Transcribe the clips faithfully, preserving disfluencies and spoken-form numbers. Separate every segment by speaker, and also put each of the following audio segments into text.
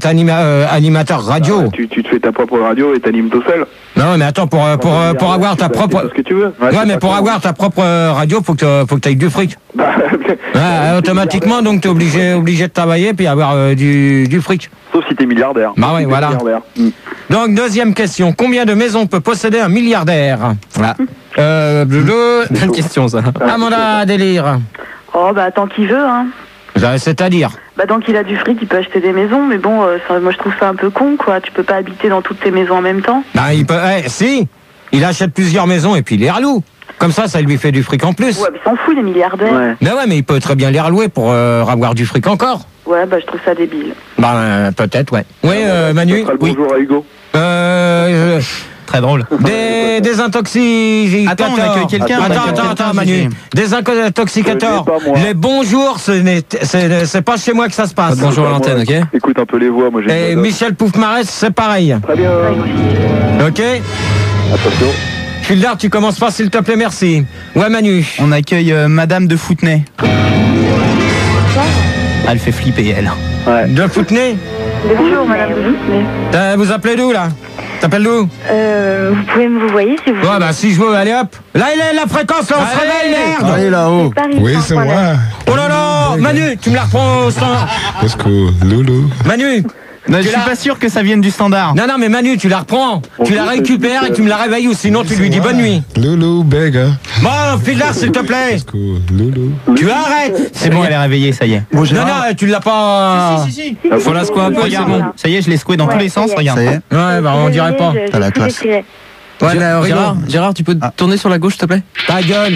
Speaker 1: T'es anima, euh, animateur radio.
Speaker 2: Ah, tu, tu te fais ta propre radio et t'animes tout seul.
Speaker 1: Non, mais attends, pour, pour, pour, pour avoir ta propre...
Speaker 2: Ce que tu veux.
Speaker 1: Ouais, ouais mais pour avoir ta propre radio, faut que faut que t'aies du fric.
Speaker 2: Bah,
Speaker 1: ouais, automatiquement, donc t'es obligé, obligé de travailler puis avoir euh, du, du fric.
Speaker 2: Sauf si t'es milliardaire.
Speaker 1: Bah ouais, voilà.
Speaker 2: Mm.
Speaker 1: Donc, deuxième question. Combien de maisons peut posséder un milliardaire? Voilà. Euh, bleu, bonne question, ça. Amanda Délire.
Speaker 3: Oh, bah, tant qu'il veut, hein.
Speaker 1: C'est-à-dire?
Speaker 3: Bah, tant qu'il a du fric, il peut acheter des maisons, mais bon, euh, ça, moi je trouve ça un peu con, quoi. Tu peux pas habiter dans toutes tes maisons en même temps.
Speaker 1: Bah, il peut. Eh, si. Il achète plusieurs maisons et puis il les reloue. Comme ça, ça lui fait du fric en plus.
Speaker 3: Ouais, mais s'en fout, les milliardaires.
Speaker 2: Ouais.
Speaker 1: Mais ouais, mais il peut très bien les relouer pour euh, avoir du fric encore.
Speaker 3: Ouais, bah, je trouve ça débile.
Speaker 1: Bah, euh, peut-être, ouais. Oui, euh, Manu.
Speaker 2: Oui. Bonjour à Hugo.
Speaker 1: Euh. euh
Speaker 4: Très drôle.
Speaker 1: Des désintoxicateurs.
Speaker 4: Attends, on accueille quelqu'un.
Speaker 1: Attends, attends, attends, Manu. Désintoxicateurs. Les bonjours, ce n'est, c'est, c'est pas chez moi que ça se passe.
Speaker 4: Bonjour à l'antenne, ok?
Speaker 2: Écoute un peu les voix, moi j'ai.
Speaker 1: Et Michel Poufmarès, c'est pareil.
Speaker 2: Très bien.
Speaker 1: Ok?
Speaker 2: Attention.
Speaker 1: Fulder, tu commences pas, s'il te plaît, merci. Ouais, Manu.
Speaker 4: On accueille euh, Madame de Foutenay. Elle fait flipper, elle.
Speaker 2: Ouais.
Speaker 1: De Foutenay?
Speaker 3: Bonjour, madame de Foutenay.
Speaker 1: Euh, vous appelez d'où, là? T'appelles d'où?
Speaker 3: Euh, vous pouvez me vous voyez si vous
Speaker 1: Ouais, bah, si je veux, allez hop. Là, il est la fréquence, là, on se réveille, merde.
Speaker 5: Allez là-haut.
Speaker 6: Oui, c'est moi.
Speaker 1: Oh là là, Manu, tu me la reprends au standard.
Speaker 6: Let's go, Loulou.
Speaker 1: Manu.
Speaker 4: Non, je
Speaker 1: Tu
Speaker 4: suis
Speaker 1: l'as-
Speaker 4: pas sûr que ça vienne du standard.
Speaker 1: Non, non, mais Manu, tu la reprends. Tu la récupères et tu me la réveilles ou sinon tu lui dis bonne nuit.
Speaker 6: Loulou, beggar.
Speaker 1: Bon, Fulder, s'il te plaît.
Speaker 6: Let's go, Loulou.
Speaker 1: Tu arrêtes.
Speaker 4: C'est bon, elle est réveillée, ça y est.
Speaker 1: Non, non, tu l'as pas.
Speaker 4: Si, si, si. Faut la secouer un peu, c'est bon. Ça y est, je l'ai secoué dans tous les sens, regarde.
Speaker 5: Ça y est.
Speaker 1: Ouais, bah, on dirait pas.
Speaker 5: T'as la classe.
Speaker 1: Ouais, mais Rigo.
Speaker 7: Gérard, Gérard, tu peux
Speaker 5: Ah.
Speaker 7: tourner sur la gauche, s'il te plaît?
Speaker 1: Ta gueule.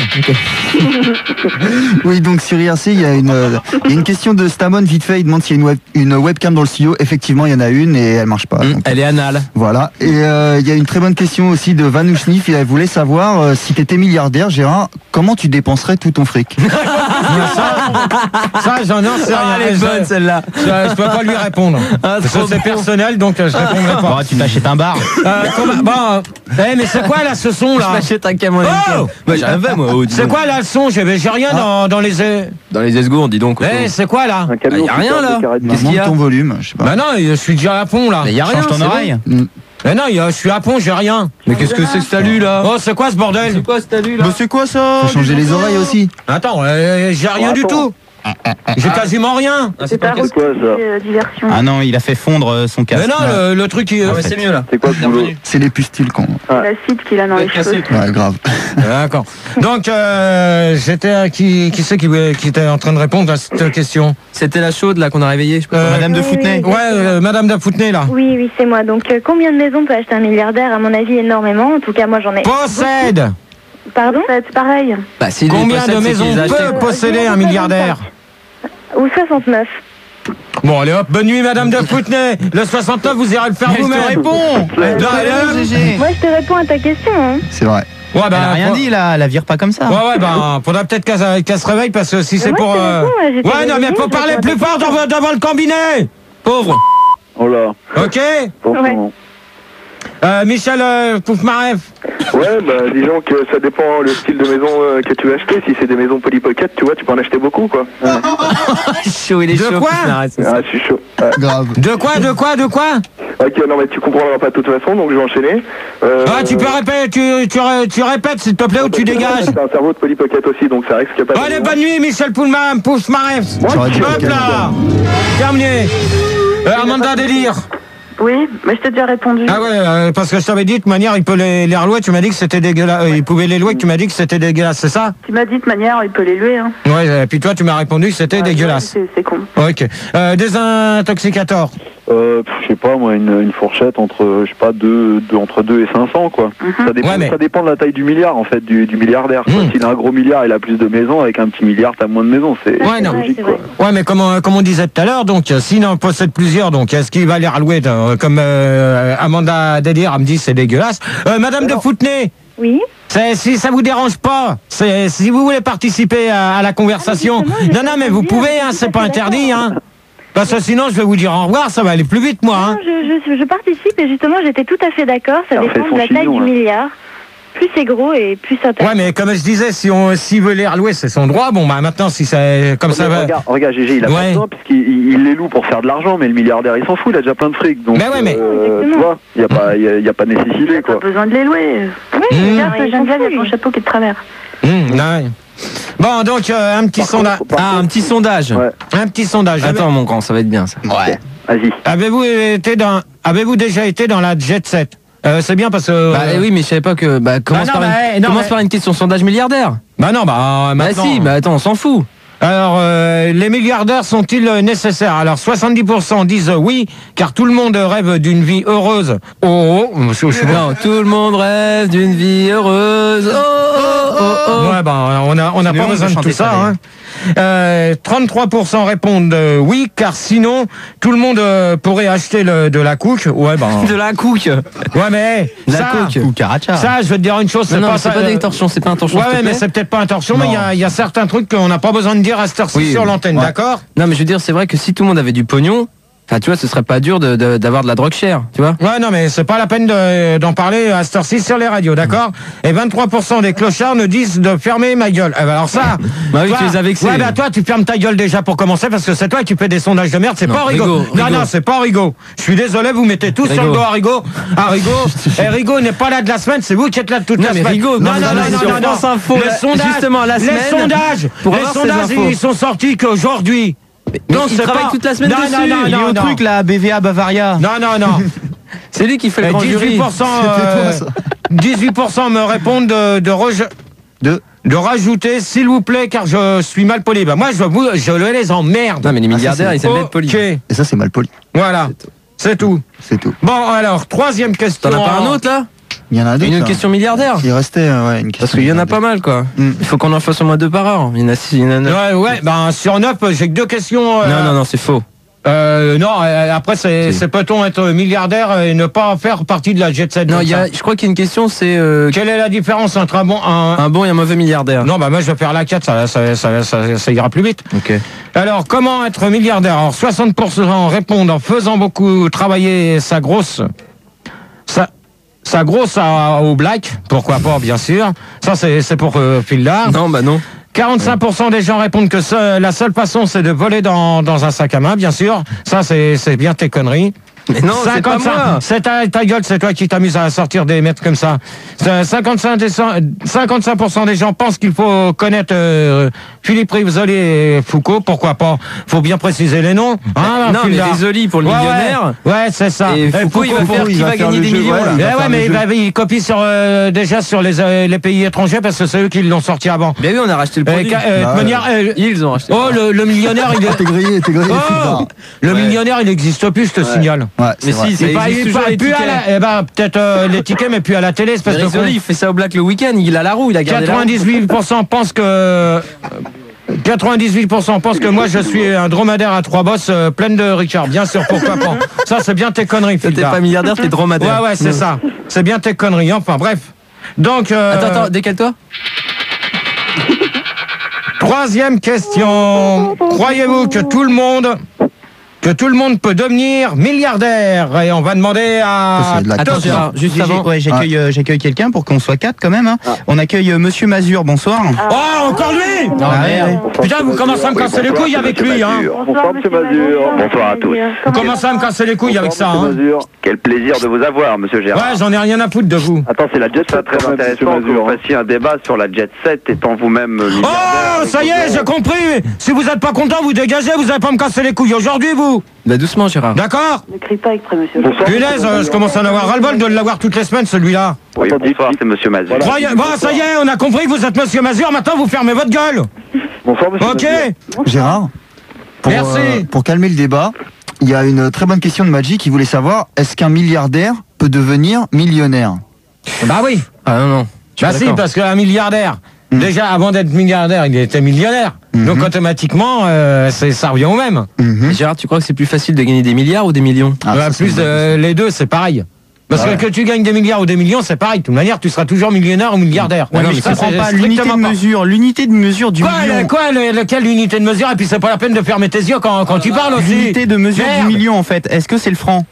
Speaker 5: Oui, donc sur I R C, il y a une, euh, il y a une question de Stamon vite fait. Il demande s'il y a une, web, une webcam dans le studio. Effectivement, il y en a une et elle marche pas.
Speaker 7: Hum,
Speaker 5: donc,
Speaker 7: Elle est anale.
Speaker 5: voilà. Et euh, il y a une très bonne question aussi de Vanouchnif. Elle voulait savoir euh, si tu étais milliardaire, Gérard, comment tu dépenserais tout ton fric?
Speaker 1: Ça, j'en ai sais rien.
Speaker 7: Ah, elle est
Speaker 1: Je-
Speaker 7: bonne, celle-là.
Speaker 1: Je, je peux pas lui répondre.
Speaker 7: Ah,
Speaker 1: Parce que
Speaker 7: trop
Speaker 1: c'est
Speaker 7: bon.
Speaker 1: personnel, donc euh, je répondrai
Speaker 4: Bon,
Speaker 1: pas.
Speaker 4: tu t'achètes un bar.
Speaker 1: Euh, comment- bon, euh, eh, mais c'est quoi là ce son
Speaker 7: Je
Speaker 1: là?
Speaker 7: m'achète un camion.
Speaker 1: Oh
Speaker 7: Moi, j'ai un vingt, moi. oh, dis
Speaker 1: C'est
Speaker 7: donc.
Speaker 1: quoi là le son? J'ai j'ai rien dans, dans les. euh,
Speaker 7: Dans les esgourdes, dis donc.
Speaker 1: Eh, c'est quoi là?
Speaker 2: Un camion
Speaker 7: Ah, y a
Speaker 2: qui
Speaker 7: rien,
Speaker 2: sort
Speaker 7: là.
Speaker 2: des carrés de
Speaker 7: Qu'est-ce
Speaker 2: main.
Speaker 7: qu'il y
Speaker 5: Monte
Speaker 7: a
Speaker 5: ton volume, je sais pas.
Speaker 1: Bah non, je suis déjà à fond là.
Speaker 7: Mais y a rien.
Speaker 4: Change ton
Speaker 7: c'est
Speaker 4: oreille.
Speaker 5: Hum.
Speaker 1: Mais non, il y a- je suis à fond, j'ai rien.
Speaker 7: Mais qu'est-ce que c'est que t'as lu là?
Speaker 1: Oh, c'est quoi ce bordel?
Speaker 7: C'est quoi ce t'as lu là?
Speaker 4: Bah, c'est quoi ça?
Speaker 5: Faut changer les oreilles aussi.
Speaker 1: Attends, euh, j'ai rien du tout. J'ai quasiment rien.
Speaker 7: Ah,
Speaker 3: C'est
Speaker 7: pas
Speaker 3: pas
Speaker 7: le casque.
Speaker 2: quoi, ça
Speaker 3: euh, diversion.
Speaker 4: Ah non, il a fait fondre euh, son casque.
Speaker 1: Mais non, le, le truc qui.
Speaker 7: Ah ouais, c'est mieux là.
Speaker 2: C'est quoi ce boulot?
Speaker 5: C'est les pustules qu'on.
Speaker 3: L'acide qu'il a dans les cheveux.
Speaker 5: Ouais, grave.
Speaker 1: D'accord. Donc, euh, j'étais à qui, qui c'est qui, qui était en train de répondre à cette question?
Speaker 7: C'était la chaude là qu'on a réveillée. Je sais pas.
Speaker 1: Euh,
Speaker 4: Madame de
Speaker 3: Oui,
Speaker 4: Foutenay.
Speaker 3: oui.
Speaker 1: Ouais, euh, Madame de Foutenay là.
Speaker 3: Oui, oui, c'est moi. Donc, euh, combien de maisons peut acheter un milliardaire? À mon avis, énormément. En tout cas, moi, j'en ai.
Speaker 1: Possède.
Speaker 3: Pardon? C'est pareil.
Speaker 7: Bah, s'il les
Speaker 1: Combien
Speaker 7: possède,
Speaker 1: de
Speaker 7: c'est
Speaker 1: maisons
Speaker 7: qu'il les a achetées.
Speaker 1: peut posséder un milliardaire?
Speaker 3: Ou soixante-neuf.
Speaker 1: Bon, allez hop, bonne nuit Madame de Foutenay. Le soixante-neuf, vous irez le faire
Speaker 4: Elle te
Speaker 1: vous-même.
Speaker 4: répond.
Speaker 1: Elle te répond,
Speaker 4: Gégé.
Speaker 3: Moi, je te réponds à ta question. Hein.
Speaker 5: C'est vrai.
Speaker 1: Ouais,
Speaker 4: Elle a rien
Speaker 1: faut-
Speaker 4: dit là, elle la vire pas comme ça.
Speaker 1: Ouais, ouais, bah, faudra peut-être qu'elle qu'elle se réveille parce que si c'est
Speaker 3: moi,
Speaker 1: pour.
Speaker 3: je te
Speaker 1: euh,
Speaker 3: réponds, ouais, j'étais
Speaker 1: Ouais, non, mais
Speaker 3: réveillée,
Speaker 1: faut
Speaker 3: je
Speaker 1: parler
Speaker 3: réponds à
Speaker 1: plus
Speaker 3: ta
Speaker 1: fort
Speaker 3: question.
Speaker 1: devant, devant le cabinet. Pauvre.
Speaker 2: Oh là.
Speaker 1: Ok.
Speaker 2: Forcément.
Speaker 1: Euh, Michel euh, Poufmaref.
Speaker 2: Ouais, bah disons que ça dépend le style de maison euh, que tu veux acheter. Si c'est des maisons Polly Pocket, tu vois, tu peux en acheter beaucoup, quoi. Ouais.
Speaker 7: Chaud, il est
Speaker 1: De
Speaker 7: chaud.
Speaker 1: quoi
Speaker 7: putain, arrête, c'est ça.
Speaker 2: Ah, je suis chaud. Ouais.
Speaker 5: Grave.
Speaker 1: De quoi, de quoi, de quoi?
Speaker 2: Ok, non, mais tu comprendras pas de toute façon, donc je vais enchaîner. Euh,
Speaker 1: Ah, tu peux répéter, tu, tu, ré- tu répètes s'il te plaît ou tu dégages.
Speaker 2: C'est un cerveau de Polly Pocket aussi, donc ça risque pas de...
Speaker 1: Allez, bonne nuit Michel Poufmaref. Poufmaref.
Speaker 5: J'aurais dit
Speaker 1: Hop
Speaker 5: quel-
Speaker 1: là. Terminé. Euh, Amanda Délire.
Speaker 3: Oui, mais je t'ai déjà répondu.
Speaker 1: Ah ouais, euh, parce que je t'avais dit de toute manière, il peut les, les relouer, tu m'as dit que c'était dégueulasse. Euh, il pouvait les louer, que tu m'as dit que c'était dégueulasse, c'est ça?
Speaker 3: Tu m'as dit de manière, il peut les louer. Hein.
Speaker 1: Ouais, et puis toi, tu m'as répondu que c'était
Speaker 3: Ouais,
Speaker 1: dégueulasse.
Speaker 3: C'est c'est con.
Speaker 1: Ok. Euh, désintoxicateur.
Speaker 2: Euh, pff, je sais pas, moi, une, une fourchette entre, je sais pas, deux, deux, entre deux et cinq cents, quoi. Ça dépend,
Speaker 1: Ouais, mais-
Speaker 2: ça dépend de la taille du milliard, en fait, du, du milliardaire. quoi.
Speaker 1: Mm.
Speaker 2: S'il a un gros milliard, il a plus de maisons. Avec un petit milliard, t'as moins de maisons. C'est
Speaker 1: Ouais,
Speaker 2: c'est
Speaker 1: non.
Speaker 2: logique,
Speaker 3: c'est
Speaker 2: quoi.
Speaker 3: vrai.
Speaker 1: Ouais, mais comme, on- comme on disait tout à l'heure, donc, euh, s'il en possède plusieurs, donc, est-ce qu'il va les relouer euh, comme euh, Amanda Délire, elle me dit c'est dégueulasse. Euh, Madame de Foutenay,
Speaker 3: Oui.
Speaker 1: c'est, si ça vous dérange pas, c'est, si vous voulez participer à, à la conversation,
Speaker 3: Ah, mais justement,
Speaker 1: non, non, mais vous
Speaker 3: j'ai
Speaker 1: pouvez,
Speaker 3: entendu,
Speaker 1: hein,
Speaker 3: je
Speaker 1: c'est
Speaker 3: suis
Speaker 1: pas
Speaker 3: tout à fait
Speaker 1: interdit,
Speaker 3: d'accord.
Speaker 1: hein. Parce que sinon, je vais vous dire au revoir, ça va aller plus vite, moi, hein.
Speaker 3: Non, je, je, je participe et justement, j'étais tout à fait d'accord. Ça
Speaker 2: Alors,
Speaker 3: dépend
Speaker 2: fais son
Speaker 3: de la taille
Speaker 2: chignon,
Speaker 3: du
Speaker 2: là.
Speaker 3: milliard. plus c'est gros et plus ça tape.
Speaker 1: Ouais, mais comme je disais, si on s'il veut les relouer, c'est son droit. Bon, bah maintenant, si c'est comme ça va.
Speaker 2: Regarde, regarde, Gégé, il a
Speaker 1: Ouais.
Speaker 2: pas besoin puisqu'il il, il les loue pour faire de l'argent, mais le milliardaire, il s'en fout, il a déjà plein de fric. Donc,
Speaker 1: Mais ouais, mais-
Speaker 2: euh, tu vois, il n'y a, pas- y a, y a pas nécessité,
Speaker 3: Pas
Speaker 2: quoi.
Speaker 3: besoin de les louer. Oui,
Speaker 1: Mmh.
Speaker 3: regarde, Geneviève, il y a ton chapeau qui est de travers.
Speaker 1: Mmh, ouais. Bon, donc euh, un petit
Speaker 2: Par
Speaker 1: sondage.
Speaker 2: contre, par
Speaker 7: Ah, un
Speaker 2: contre-
Speaker 7: petit sondage.
Speaker 2: Ouais.
Speaker 1: Un petit sondage.
Speaker 7: Attends, mon grand, ça va être bien ça.
Speaker 5: Ouais.
Speaker 2: Vas-y.
Speaker 1: Avez-vous été dans, avez-vous déjà été dans la jet set? Euh, c'est bien parce que.
Speaker 7: Bah
Speaker 1: euh,
Speaker 7: eh oui, mais je savais pas que. Bah commence
Speaker 1: non,
Speaker 7: par,
Speaker 1: bah,
Speaker 7: une...
Speaker 1: eh, non,
Speaker 7: commence
Speaker 1: mais-
Speaker 7: par une question sondage milliardaire.
Speaker 1: Bah non, bah
Speaker 7: Bah
Speaker 1: maintenant.
Speaker 7: si, bah attends, on s'en fout.
Speaker 1: Alors, euh, les milliardaires sont-ils euh, nécessaires? Alors, soixante-dix pour cent disent euh, oui, car tout le monde rêve d'une vie heureuse. Oh, oh, je, je-
Speaker 7: Non, tout le monde rêve d'une vie heureuse. Oh, oh, oh, oh.
Speaker 1: Ouais, bah, on a, on n'a
Speaker 4: C'est
Speaker 1: pas
Speaker 4: mieux, on
Speaker 1: besoin
Speaker 4: peut
Speaker 1: de tout
Speaker 4: chanter
Speaker 1: ça.
Speaker 4: ça,
Speaker 1: Hein. Euh, trente-trois pour cent répondent euh, oui, car sinon, tout le monde euh, pourrait acheter le, de la couche. Ouais, bah.
Speaker 7: De la couque.
Speaker 1: Ouais, mais.
Speaker 7: De la
Speaker 1: ça,
Speaker 7: coque.
Speaker 4: Ou Karacha.
Speaker 1: ça, je vais te dire une chose,
Speaker 7: Non,
Speaker 1: c'est
Speaker 7: non,
Speaker 1: pas
Speaker 7: mais c'est
Speaker 1: ça.
Speaker 7: pas
Speaker 1: euh,
Speaker 7: des torsions, c'est pas un torsion.
Speaker 1: Ouais,
Speaker 7: s'il te
Speaker 1: ouais, mais
Speaker 7: plaît.
Speaker 1: c'est peut-être pas un torsion, mais il y a-
Speaker 4: Non.
Speaker 1: il y, a certains trucs qu'on n'a pas besoin de dire à cette heure-ci
Speaker 7: Oui,
Speaker 1: sur
Speaker 7: oui.
Speaker 1: l'antenne,
Speaker 5: Ouais.
Speaker 1: d'accord?
Speaker 7: Non, mais je veux dire, c'est vrai que si tout le monde avait du pognon, enfin, tu vois, ce serait pas dur de- de- d'avoir de la drogue chère, tu vois.
Speaker 1: Ouais, non, mais c'est pas la peine de- d'en parler à cette heure-ci sur les radios, d'accord? Et vingt-trois pour cent des clochards nous disent de fermer ma gueule. Eh ben alors ça...
Speaker 7: Bah oui,
Speaker 1: toi-
Speaker 7: tu les as vexés.
Speaker 1: Ouais, bah toi, tu fermes ta gueule déjà pour commencer, parce que c'est toi qui fais des sondages de merde, c'est
Speaker 7: Non,
Speaker 1: pas Rigaud.
Speaker 7: Rigaud,
Speaker 1: Non,
Speaker 7: Rigaud.
Speaker 1: non, c'est pas Rigaud. Je suis désolé, vous mettez tous sur
Speaker 7: Rigaud.
Speaker 1: le dos à Rigaud. Ah, Rigaud. Et Rigaud n'est pas là de la semaine, c'est vous qui êtes là de toute
Speaker 7: Non,
Speaker 1: la
Speaker 7: mais
Speaker 1: semaine.
Speaker 7: Rigaud,
Speaker 1: non,
Speaker 7: non,
Speaker 1: non,
Speaker 7: non,
Speaker 1: non,
Speaker 7: mais
Speaker 1: non,
Speaker 7: sur
Speaker 1: non, non.
Speaker 7: France Info,
Speaker 1: Les
Speaker 7: là,
Speaker 1: sondages,
Speaker 7: justement, la
Speaker 1: les
Speaker 7: semaine,
Speaker 1: sondages,
Speaker 7: pour
Speaker 1: les
Speaker 7: avoir ces
Speaker 1: sondages,
Speaker 7: infos.
Speaker 1: ils sont sortis qu'aujourd'hui.
Speaker 7: Donc, il
Speaker 1: c'est
Speaker 7: travaille
Speaker 1: pas-
Speaker 7: toute la semaine
Speaker 1: non,
Speaker 7: dessus.
Speaker 1: non, non,
Speaker 4: Il est
Speaker 1: non,
Speaker 4: au
Speaker 1: non.
Speaker 4: truc là, B V A Bavaria.
Speaker 1: Non, non, non.
Speaker 7: C'est lui qui fait le
Speaker 1: Et
Speaker 7: grand jury.
Speaker 1: dix-huit pour cent, euh, dix-huit pour cent me répondent de, de, reje-
Speaker 5: De
Speaker 1: de rajouter s'il vous plaît car je suis mal poli. Bah moi je, vous- je les emmerde.
Speaker 7: Non, mais les milliardaires, ils savent être polis.
Speaker 1: Ok,
Speaker 5: Et ça, c'est mal poli.
Speaker 1: voilà, c'est tout.
Speaker 5: C'est tout.
Speaker 1: Bon alors, troisième question.
Speaker 7: T'en as pas un autre là?
Speaker 5: Il y en a d'autres.
Speaker 7: Une
Speaker 5: là.
Speaker 7: question milliardaire?
Speaker 5: Il restait euh, ouais, une question.
Speaker 7: Parce qu'il y en a pas mal quoi.
Speaker 5: Mm.
Speaker 7: Il faut qu'on en fasse au moins deux par heure. Il y en a six, il y en a neuf.
Speaker 1: Ouais, ouais, ben sur neuf, j'ai que deux questions. euh,
Speaker 7: Non, non, non, c'est faux.
Speaker 1: Euh, non, euh, après c'est
Speaker 7: Si.
Speaker 1: c'est peut-on être milliardaire et ne pas faire partie de la jet set.
Speaker 7: Non,
Speaker 1: comme
Speaker 7: il y a,
Speaker 1: ça.
Speaker 7: je crois qu'il y a une question, c'est euh,
Speaker 1: Quelle est la différence entre un bon un,
Speaker 7: un bon et un mauvais milliardaire.
Speaker 1: Non, bah moi je vais faire la quatre, ça, ça, ça, ça, ça ira plus vite.
Speaker 7: Ok.
Speaker 1: Alors, comment être milliardaire? Alors, soixante pour cent répondent en faisant beaucoup travailler sa grosse... Sa, sa grosse à- au black, pourquoi pas, bien sûr. Ça, c'est c'est pour euh, Phil Dard.
Speaker 7: Non, bah non.
Speaker 1: quarante-cinq pour cent des gens répondent que ce- la seule façon, c'est de voler dans, dans un sac à main, bien sûr. Ça, c'est c'est bien tes conneries.
Speaker 7: Mais non, c'est pas
Speaker 1: cinquante-cinq
Speaker 7: moi.
Speaker 1: C'est ta, ta gueule, c'est toi qui t'amuses à sortir des mètres comme ça. C'est cinquante-cinq des cent- cinquante-cinq pour cent des gens pensent qu'il faut connaître euh, Philippe Risoli et Foucault. Pourquoi pas? Faut bien préciser les noms. Hein,
Speaker 7: non,
Speaker 1: Phil
Speaker 7: mais
Speaker 1: Dard.
Speaker 7: Risoli pour le
Speaker 1: Ouais,
Speaker 7: millionnaire.
Speaker 1: Ouais, ouais, c'est ça.
Speaker 7: Et Foucault, il va
Speaker 1: Foucault,
Speaker 7: faire
Speaker 5: il
Speaker 7: qui
Speaker 5: va
Speaker 7: va
Speaker 5: faire
Speaker 7: gagner
Speaker 5: le
Speaker 7: des
Speaker 5: jeu,
Speaker 7: millions
Speaker 5: voilà.
Speaker 7: là.
Speaker 5: Il va
Speaker 1: Eh
Speaker 5: faire
Speaker 1: ouais,
Speaker 5: le
Speaker 1: mais
Speaker 5: jeu.
Speaker 1: bah, il copie sur euh, déjà sur les, euh, les pays étrangers parce que c'est eux qui l'ont sorti avant.
Speaker 7: Bien oui, on a racheté le
Speaker 1: Euh,
Speaker 7: produit.
Speaker 1: ca- euh, de
Speaker 5: Bah,
Speaker 1: toute manière, euh,
Speaker 7: Ils ont racheté.
Speaker 1: oh le, le millionnaire, il est.
Speaker 5: T'es grillé, t'es grillé.
Speaker 1: Oh, le
Speaker 7: Ouais.
Speaker 1: millionnaire, il n'existe plus, je te signale.
Speaker 5: Ouais, c'est
Speaker 7: Mais
Speaker 5: vrai.
Speaker 7: si, ça
Speaker 1: Il pas-
Speaker 7: existe
Speaker 1: il
Speaker 7: toujours
Speaker 1: pas-
Speaker 7: les
Speaker 1: plus à
Speaker 7: tickets.
Speaker 1: la- eh ben, peut-être euh, les tickets, mais plus à la télé, espèce
Speaker 7: Mais
Speaker 1: de
Speaker 7: Risoli,
Speaker 1: con.
Speaker 7: il fait ça au black le week-end, il a la roue, il a gardé la roue.
Speaker 1: quatre-vingt-dix-huit pour cent pensent que. quatre-vingt-dix-huit pour cent pensent que moi je suis un dromadaire à trois bosses euh, pleine de Richard. Bien sûr, pourquoi pas. Ça, c'est bien tes conneries,
Speaker 7: T'es
Speaker 1: Phil
Speaker 7: pas
Speaker 1: Dard.
Speaker 7: milliardaire, t'es dromadaire.
Speaker 1: Ouais, ouais, c'est ça. C'est bien tes conneries. Enfin, bref. Donc. euh,
Speaker 7: Attends, attends, décale-toi.
Speaker 1: Troisième question. Croyez-vous que tout le monde. Que tout le monde peut devenir milliardaire? Et on va demander
Speaker 5: Ça,
Speaker 1: à.
Speaker 5: c'est de la
Speaker 7: Attends,
Speaker 5: casse,
Speaker 7: Gérard,
Speaker 5: hein.
Speaker 7: juste
Speaker 4: J'ai-
Speaker 7: avant.
Speaker 4: ouais, j'accueille euh, j'accueille quelqu'un pour qu'on soit quatre quand même. Hein. On accueille euh, Monsieur Mazur, bonsoir.
Speaker 1: Oh, encore lui!
Speaker 7: Non,
Speaker 4: Ah,
Speaker 7: merde.
Speaker 4: ouais.
Speaker 1: Putain, vous commencez à me casser les couilles avec lui, hein.
Speaker 2: Bonsoir, monsieur Mazur. Bonsoir à tous.
Speaker 1: Vous commencez à me casser les couilles avec ça,
Speaker 2: Bonsoir,
Speaker 1: hein.
Speaker 2: monsieur Mazur. Quel plaisir de vous avoir, monsieur Gérard.
Speaker 1: Ouais, j'en ai rien à foutre de vous.
Speaker 2: Attends, c'est la jet set, très intéressant que vous fassiez un débat sur la jet set étant vous-même euh, milliardaire.
Speaker 1: Oh, ça y est, j'ai compris. Si vous êtes pas content, vous dégagez, vous allez pas me casser les couilles aujourd'hui, vous.
Speaker 7: Bah doucement, Gérard.
Speaker 1: D'accord?
Speaker 3: Ne crie pas exprès, monsieur.
Speaker 2: Bonsoir.
Speaker 1: Punaise, euh, je commence à en avoir ras-le-bol de l'avoir toutes les semaines, celui-là.
Speaker 2: Oui, bonsoir, c'est monsieur Mazur.
Speaker 1: Croyez... Bon, ça y est, on a compris que vous êtes monsieur Mazur, maintenant vous fermez votre gueule.
Speaker 2: Bonsoir, monsieur
Speaker 1: Ok?
Speaker 2: Mazur.
Speaker 5: Gérard, pour,
Speaker 1: Merci.
Speaker 5: euh, pour calmer le débat, il y a une très bonne question de Magic qui voulait savoir est-ce qu'un milliardaire peut devenir millionnaire?
Speaker 1: Bah oui.
Speaker 7: Ah non, non. Je suis
Speaker 1: Bah
Speaker 7: pas
Speaker 1: si,
Speaker 7: d'accord.
Speaker 1: parce qu'un milliardaire, déjà avant d'être milliardaire, il était millionnaire.
Speaker 5: Mhm.
Speaker 1: Donc automatiquement, euh, c'est- ça revient au même.
Speaker 5: Mhm.
Speaker 7: Gérard, tu crois que c'est plus facile de gagner des milliards ou des millions?
Speaker 5: Ah,
Speaker 1: Bah,
Speaker 5: ça, c'est
Speaker 1: plus
Speaker 5: une bonne
Speaker 1: euh, les deux, c'est pareil. Parce
Speaker 5: Ouais.
Speaker 1: que que tu gagnes des milliards ou des millions, c'est pareil. De toute manière, tu seras toujours millionnaire ou milliardaire.
Speaker 4: Ouais,
Speaker 1: Non,
Speaker 4: mais
Speaker 1: mais
Speaker 4: je
Speaker 1: ça,
Speaker 4: comprends
Speaker 1: c'est
Speaker 4: pas l'unité de
Speaker 1: strictement pas.
Speaker 4: mesure, l'unité de mesure du
Speaker 1: Quoi,
Speaker 4: million.
Speaker 1: le- quoi le- lequel unité de mesure? Et puis c'est pas la peine de fermer tes yeux quand, quand tu parles aussi.
Speaker 4: L'unité de mesure
Speaker 1: Merde.
Speaker 4: du million en fait. Est-ce que c'est le franc?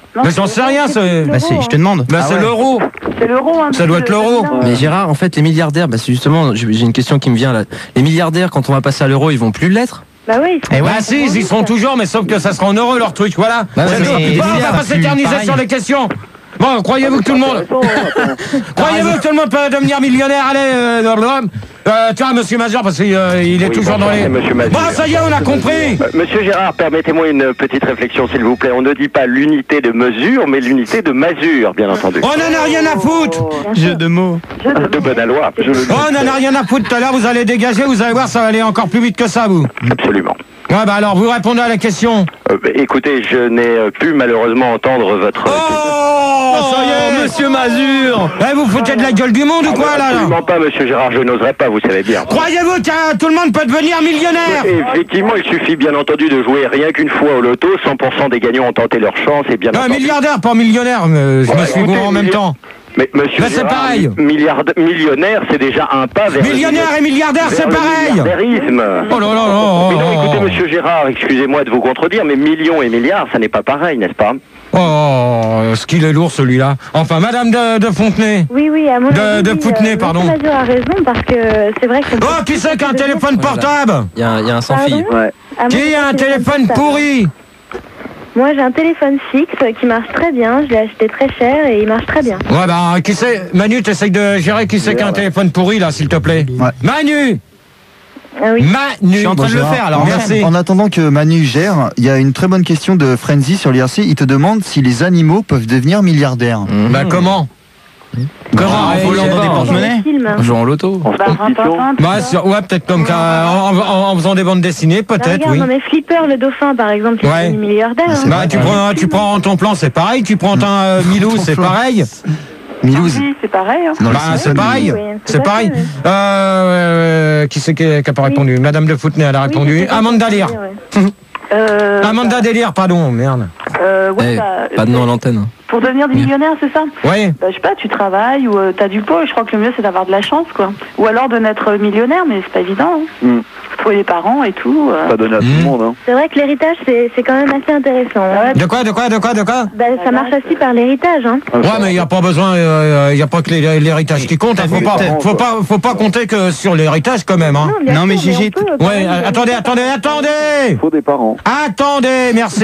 Speaker 3: Non,
Speaker 1: Mais j'en sais rien, c'est.
Speaker 4: Bah c'est, je te demande.
Speaker 1: Bah, c'est l'euro.
Speaker 3: C'est l'euro. Hein,
Speaker 1: Ça doit être l'euro.
Speaker 7: Mais Gérard, en fait, les milliardaires, bah, c'est justement, j'ai j'ai une question qui me vient là. Les milliardaires, quand on va passer à l'euro, ils vont plus l'être.
Speaker 3: Bah oui.
Speaker 4: Eh ouais.
Speaker 1: Bah si, ils y seront toujours, mais sauf que ça sera en euros leur truc, voilà.
Speaker 7: Bah ouais,
Speaker 1: C'est
Speaker 7: mais
Speaker 1: tout.
Speaker 7: les
Speaker 1: Bon, on va
Speaker 4: milliards,
Speaker 1: pas
Speaker 4: c'est
Speaker 1: s'éterniser
Speaker 4: pareil.
Speaker 1: sur les questions. Bon, croyez-vous que tout le monde... Croyez-vous que tout le monde peut devenir millionnaire? Allez, euh, blablabla. euh, tiens, monsieur Mazur, parce qu'il euh, il est
Speaker 2: Oui,
Speaker 1: toujours dans
Speaker 2: bonjour,
Speaker 1: les...
Speaker 2: c'est monsieur Mazur.
Speaker 1: Bon, ça y est, on a compris.
Speaker 2: Euh, Monsieur Gérard, permettez-moi une petite réflexion, s'il vous plaît. On ne dit pas l'unité de mesure, mais l'unité de masure, bien entendu.
Speaker 1: On en a rien à foutre.
Speaker 4: Jeu de mots.
Speaker 2: De bonne loi, je le dis.
Speaker 1: On en a rien à foutre tout à l'heure, vous allez dégager, vous allez voir, ça va aller encore plus vite que ça, vous.
Speaker 2: Absolument.
Speaker 1: Ouais, bah alors, vous répondez à la question.
Speaker 2: Euh, bah, écoutez, je n'ai euh, pu malheureusement entendre votre...
Speaker 1: Oh, ça y est,
Speaker 7: Monsieur Mazur.
Speaker 1: Eh, vous foutez de la gueule du monde ou quoi, là, là?
Speaker 2: Absolument pas, monsieur Gérard, je n'oserais pas, vous savez bien.
Speaker 1: Croyez-vous que tout le monde peut devenir millionnaire?
Speaker 2: Et effectivement, il suffit bien entendu de jouer rien qu'une fois au loto, cent pour cent des gagnants ont tenté leur chance et bien
Speaker 1: Un
Speaker 2: entendu...
Speaker 1: milliardaire, pas millionnaire, mais je me
Speaker 2: Ouais,
Speaker 1: suis
Speaker 2: écoutez,
Speaker 1: gouré en même
Speaker 2: milliard-
Speaker 1: temps.
Speaker 2: Mais monsieur
Speaker 1: Mais c'est
Speaker 2: Gérard,
Speaker 1: pareil.
Speaker 2: milliard- millionnaire, c'est déjà un pas vers... le
Speaker 1: Millionnaire et milliardaire,
Speaker 2: vers
Speaker 1: c'est
Speaker 2: le
Speaker 1: pareil.
Speaker 2: milliardairisme.
Speaker 1: Oh là là là.
Speaker 2: Mais non,
Speaker 1: oh,
Speaker 2: écoutez,
Speaker 1: oh,
Speaker 2: monsieur Gérard, excusez-moi de vous contredire, mais millions et milliards, ça n'est pas pareil, n'est-ce pas?
Speaker 1: Oh, ce qu'il est lourd celui-là. Enfin, Madame de, de Fontenay.
Speaker 3: Oui, oui, à mon
Speaker 1: De-
Speaker 3: avis,
Speaker 1: de
Speaker 3: oui,
Speaker 1: Poutenay,
Speaker 3: euh,
Speaker 1: pardon.
Speaker 3: Monsieur Mazur a raison parce que c'est vrai que...
Speaker 1: Oh, qui c'est qui a un téléphone portable?
Speaker 7: Il y, a un- il y a un sans fil.
Speaker 3: Pardon
Speaker 2: Ouais.
Speaker 3: Ah, moi,
Speaker 1: Qui
Speaker 3: j'ai
Speaker 1: a un
Speaker 3: pas de
Speaker 1: téléphone
Speaker 3: portable.
Speaker 1: pourri?
Speaker 3: Moi, j'ai un téléphone fixe qui marche très bien. Je l'ai acheté très cher et il marche très bien.
Speaker 1: Ouais, bah, qui c'est? Manu, t'essayes de gérer qui c'est qui a un téléphone pourri, là, s'il te plaît?
Speaker 5: Ouais.
Speaker 1: Manu!
Speaker 3: Ah oui.
Speaker 1: Manu!
Speaker 4: Je suis en train de le faire, alors
Speaker 1: Merci.
Speaker 5: En attendant que Manu gère, il y a une très bonne question de Frenzy sur l'I R C. Il te demande si les animaux peuvent devenir milliardaires.
Speaker 1: Bah, comment? Comment?
Speaker 7: En
Speaker 1: Eh,
Speaker 7: volant
Speaker 1: eh,
Speaker 7: dans des
Speaker 3: Dans
Speaker 7: porte-monnaies.
Speaker 3: les films.
Speaker 7: En jouant au loto.
Speaker 3: Bah, Rintintin, tout
Speaker 1: Bah,
Speaker 3: ça.
Speaker 1: sur- ouais, peut-être comme qu'à- en, en- en faisant des bandes dessinées,
Speaker 3: Bah,
Speaker 1: peut-être,
Speaker 3: regarde,
Speaker 1: oui.
Speaker 3: non mais Flipper le dauphin par exemple, il
Speaker 1: Ouais.
Speaker 3: est devenu milliardaire.
Speaker 5: Ah, c'est
Speaker 3: hein.
Speaker 1: Bah, tu prends, tu prends ton plan, c'est pareil. Tu prends un euh, Milou, c'est pareil.
Speaker 5: Milouz.
Speaker 3: Oui, c'est pareil. Hein.
Speaker 5: C'est dans le
Speaker 1: Bah, c'est
Speaker 5: Simpson.
Speaker 1: pareil.
Speaker 3: Oui, tout
Speaker 1: C'est
Speaker 3: à
Speaker 1: pareil.
Speaker 3: fait, oui.
Speaker 1: Euh, euh, qui c'est qui qui a pas répondu? Madame de Fontenay, elle a
Speaker 3: Oui,
Speaker 1: répondu.
Speaker 3: c'est ça,
Speaker 1: Amanda
Speaker 3: c'est
Speaker 1: Lear.
Speaker 3: ça, ouais. Euh,
Speaker 1: Amanda
Speaker 3: bah,
Speaker 1: Délire, pardon, merde.
Speaker 3: euh, ouais,
Speaker 7: Eh,
Speaker 3: bah,
Speaker 7: pas de nom à l'antenne.
Speaker 3: Pour devenir millionnaire, c'est ça?
Speaker 1: Ouais.
Speaker 3: Bah, je sais pas, tu travailles ou euh, t'as du pot, et je crois que le mieux c'est d'avoir de la chance, quoi. Ou alors de naître millionnaire, mais c'est pas évident. Hein.
Speaker 2: Mm.
Speaker 3: Faut trouver les parents et tout. euh.
Speaker 2: Pas donné à tout
Speaker 1: Mmh.
Speaker 2: le monde, hein.
Speaker 3: C'est vrai que l'héritage, c'est c'est quand même assez intéressant. hein.
Speaker 1: De quoi, de quoi, de quoi, de quoi?
Speaker 3: Bah, ça marche aussi par l'héritage, hein.
Speaker 1: Ouais, mais il n'y a pas besoin, il n'y a pas que les- l'héritage qui compte. hein. Faut pas, faut pas, faut pas compter que sur l'héritage quand même. Hein.
Speaker 3: bien
Speaker 4: Non, mais
Speaker 3: sûr,
Speaker 4: Gégé,
Speaker 3: on peut, quand
Speaker 1: Ouais,
Speaker 3: même,
Speaker 1: euh, attendez, attendez, attendez.
Speaker 2: Faut des parents.
Speaker 1: Attendez, merci.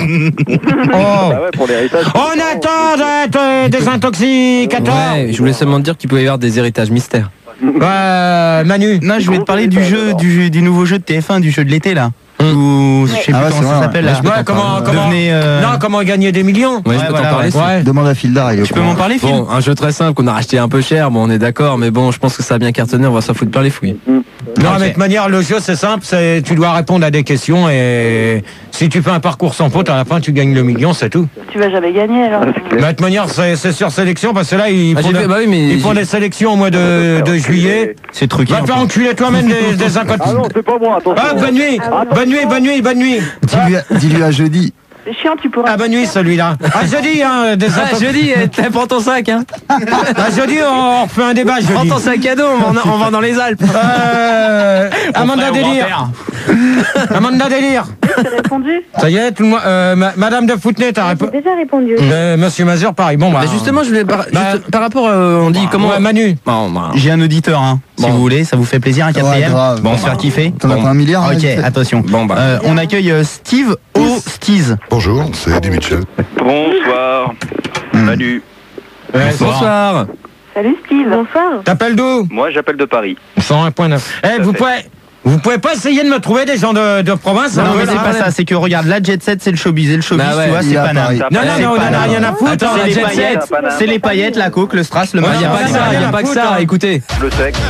Speaker 1: Oh.
Speaker 2: Bah ouais, pour l'héritage.
Speaker 1: On attend d'être euh, des intoxicateurs.
Speaker 7: Ouais, je voulais seulement dire qu'il pouvait y avoir des héritages mystères.
Speaker 1: Euh, Manu.
Speaker 4: Non, je voulais te parler du jeu, du, jeu- du nouveau jeu de T F un, du jeu de l'été là.
Speaker 7: Hum.
Speaker 4: Ou je sais
Speaker 5: Ah
Speaker 4: plus
Speaker 5: ouais,
Speaker 4: comment
Speaker 5: c'est
Speaker 4: ça
Speaker 5: vrai,
Speaker 4: s'appelle
Speaker 5: ouais.
Speaker 4: là.
Speaker 1: Ouais, comment, comment,
Speaker 4: Devenez, euh,
Speaker 1: non, comment gagner des millions?
Speaker 7: Ouais,
Speaker 4: Ouais,
Speaker 7: je peux
Speaker 4: voilà,
Speaker 7: t'en parler.
Speaker 4: ouais.
Speaker 1: Ouais.
Speaker 5: Demande à Fildar. il est au
Speaker 4: Tu peux
Speaker 5: courant.
Speaker 4: m'en parler, Phil?
Speaker 7: Bon, un jeu très simple qu'on a racheté un peu cher, bon on est d'accord, mais bon, je pense que ça a bien cartonné, on va s'en foutre plein les fouilles.
Speaker 1: Non,
Speaker 4: Ok.
Speaker 1: mais de toute manière, le jeu c'est simple, c'est tu dois répondre à des questions et si tu fais un parcours sans faute, à la fin tu gagnes le million, c'est tout.
Speaker 3: Tu vas jamais gagner, alors.
Speaker 1: Mais de toute manière, c'est c'est sur sélection parce que là ils
Speaker 7: Ah,
Speaker 1: font,
Speaker 7: j'ai
Speaker 1: des,
Speaker 7: fait- bah oui, mais
Speaker 1: ils font
Speaker 7: j'ai-
Speaker 1: des sélections au mois de, de juillet.
Speaker 4: C'est truqué.
Speaker 1: Va te faire
Speaker 4: enfin.
Speaker 1: enculer toi-même des, des incotés.
Speaker 2: Ah non, c'est pas moi, attention.
Speaker 1: Ah, bonne nuit, bonne nuit, bonne nuit, bonne nuit.
Speaker 5: Dis-lui à- Dis-lui à jeudi.
Speaker 3: C'est chiant, tu pourras.
Speaker 1: Ah, bonne nuit celui-là. Ah, jeudi, hein, des
Speaker 7: Ah,
Speaker 1: incotés.
Speaker 7: jeudi, eh, prends ton sac, hein.
Speaker 1: Ah, jeudi, on refait un débat
Speaker 7: Prends
Speaker 1: jeudi.
Speaker 7: ton sac à dos, on va, on va dans les Alpes.
Speaker 1: Euh, Amanda Délire. Amanda Délire.
Speaker 3: T'as répondu?
Speaker 1: Ça y est, tout le monde. Euh, ma- Madame de Fontenay, t'as
Speaker 3: J'ai
Speaker 1: répondu.
Speaker 3: déjà répondu.
Speaker 1: Euh, Monsieur Mazur, pareil. Bon, bah.
Speaker 7: Bah, justement, je voulais par,
Speaker 1: Bah,
Speaker 7: juste par rapport, euh, on dit comment.
Speaker 1: Ouais, Manu.
Speaker 7: Bon, bah,
Speaker 4: J'ai un auditeur, hein. Si
Speaker 7: Bon.
Speaker 4: vous voulez, ça vous fait plaisir, un quatrième.
Speaker 5: grave.
Speaker 4: Bon, on se faire kiffer.
Speaker 5: T'en as
Speaker 4: Bon.
Speaker 5: pas un milliard
Speaker 4: Ok,
Speaker 5: là, vite fait
Speaker 4: attention.
Speaker 7: Bon, bah.
Speaker 4: Euh, on accueille euh, Steve O'Steez.
Speaker 6: Bonjour, c'est Eddie Mitchell.
Speaker 2: Bonsoir, Manu.
Speaker 1: Ouais,
Speaker 7: Bonsoir.
Speaker 3: Salut Steve. Bonsoir.
Speaker 1: T'appelles d'où?
Speaker 2: Moi, j'appelle de Paris.
Speaker 1: cent un point neuf. Eh,
Speaker 2: Tout à
Speaker 1: vous
Speaker 2: fait.
Speaker 1: pouvez. Vous pouvez pas essayer de me trouver des gens de, de province?
Speaker 4: Non,
Speaker 1: un
Speaker 4: mais
Speaker 1: peu,
Speaker 4: c'est
Speaker 1: là
Speaker 4: pas ça, c'est que regarde, la jet set, c'est le showbiz, et le showbiz,
Speaker 7: Bah ouais,
Speaker 4: tu vois,
Speaker 5: il
Speaker 4: c'est
Speaker 5: a
Speaker 4: pas
Speaker 5: Paris.
Speaker 4: nain.
Speaker 1: Non, non,
Speaker 4: C'est
Speaker 1: non, on
Speaker 4: pas
Speaker 1: en a
Speaker 4: nain.
Speaker 1: rien à foutre.
Speaker 7: Attends,
Speaker 1: hein,
Speaker 4: C'est
Speaker 7: la
Speaker 4: les
Speaker 7: jet
Speaker 4: paillettes,
Speaker 7: set.
Speaker 4: c'est les paillettes, la coke, le strass, le
Speaker 7: Il n'y a
Speaker 4: machin.
Speaker 7: pas que ça, il n'y a pas que ça, écoutez.
Speaker 2: Le sexe.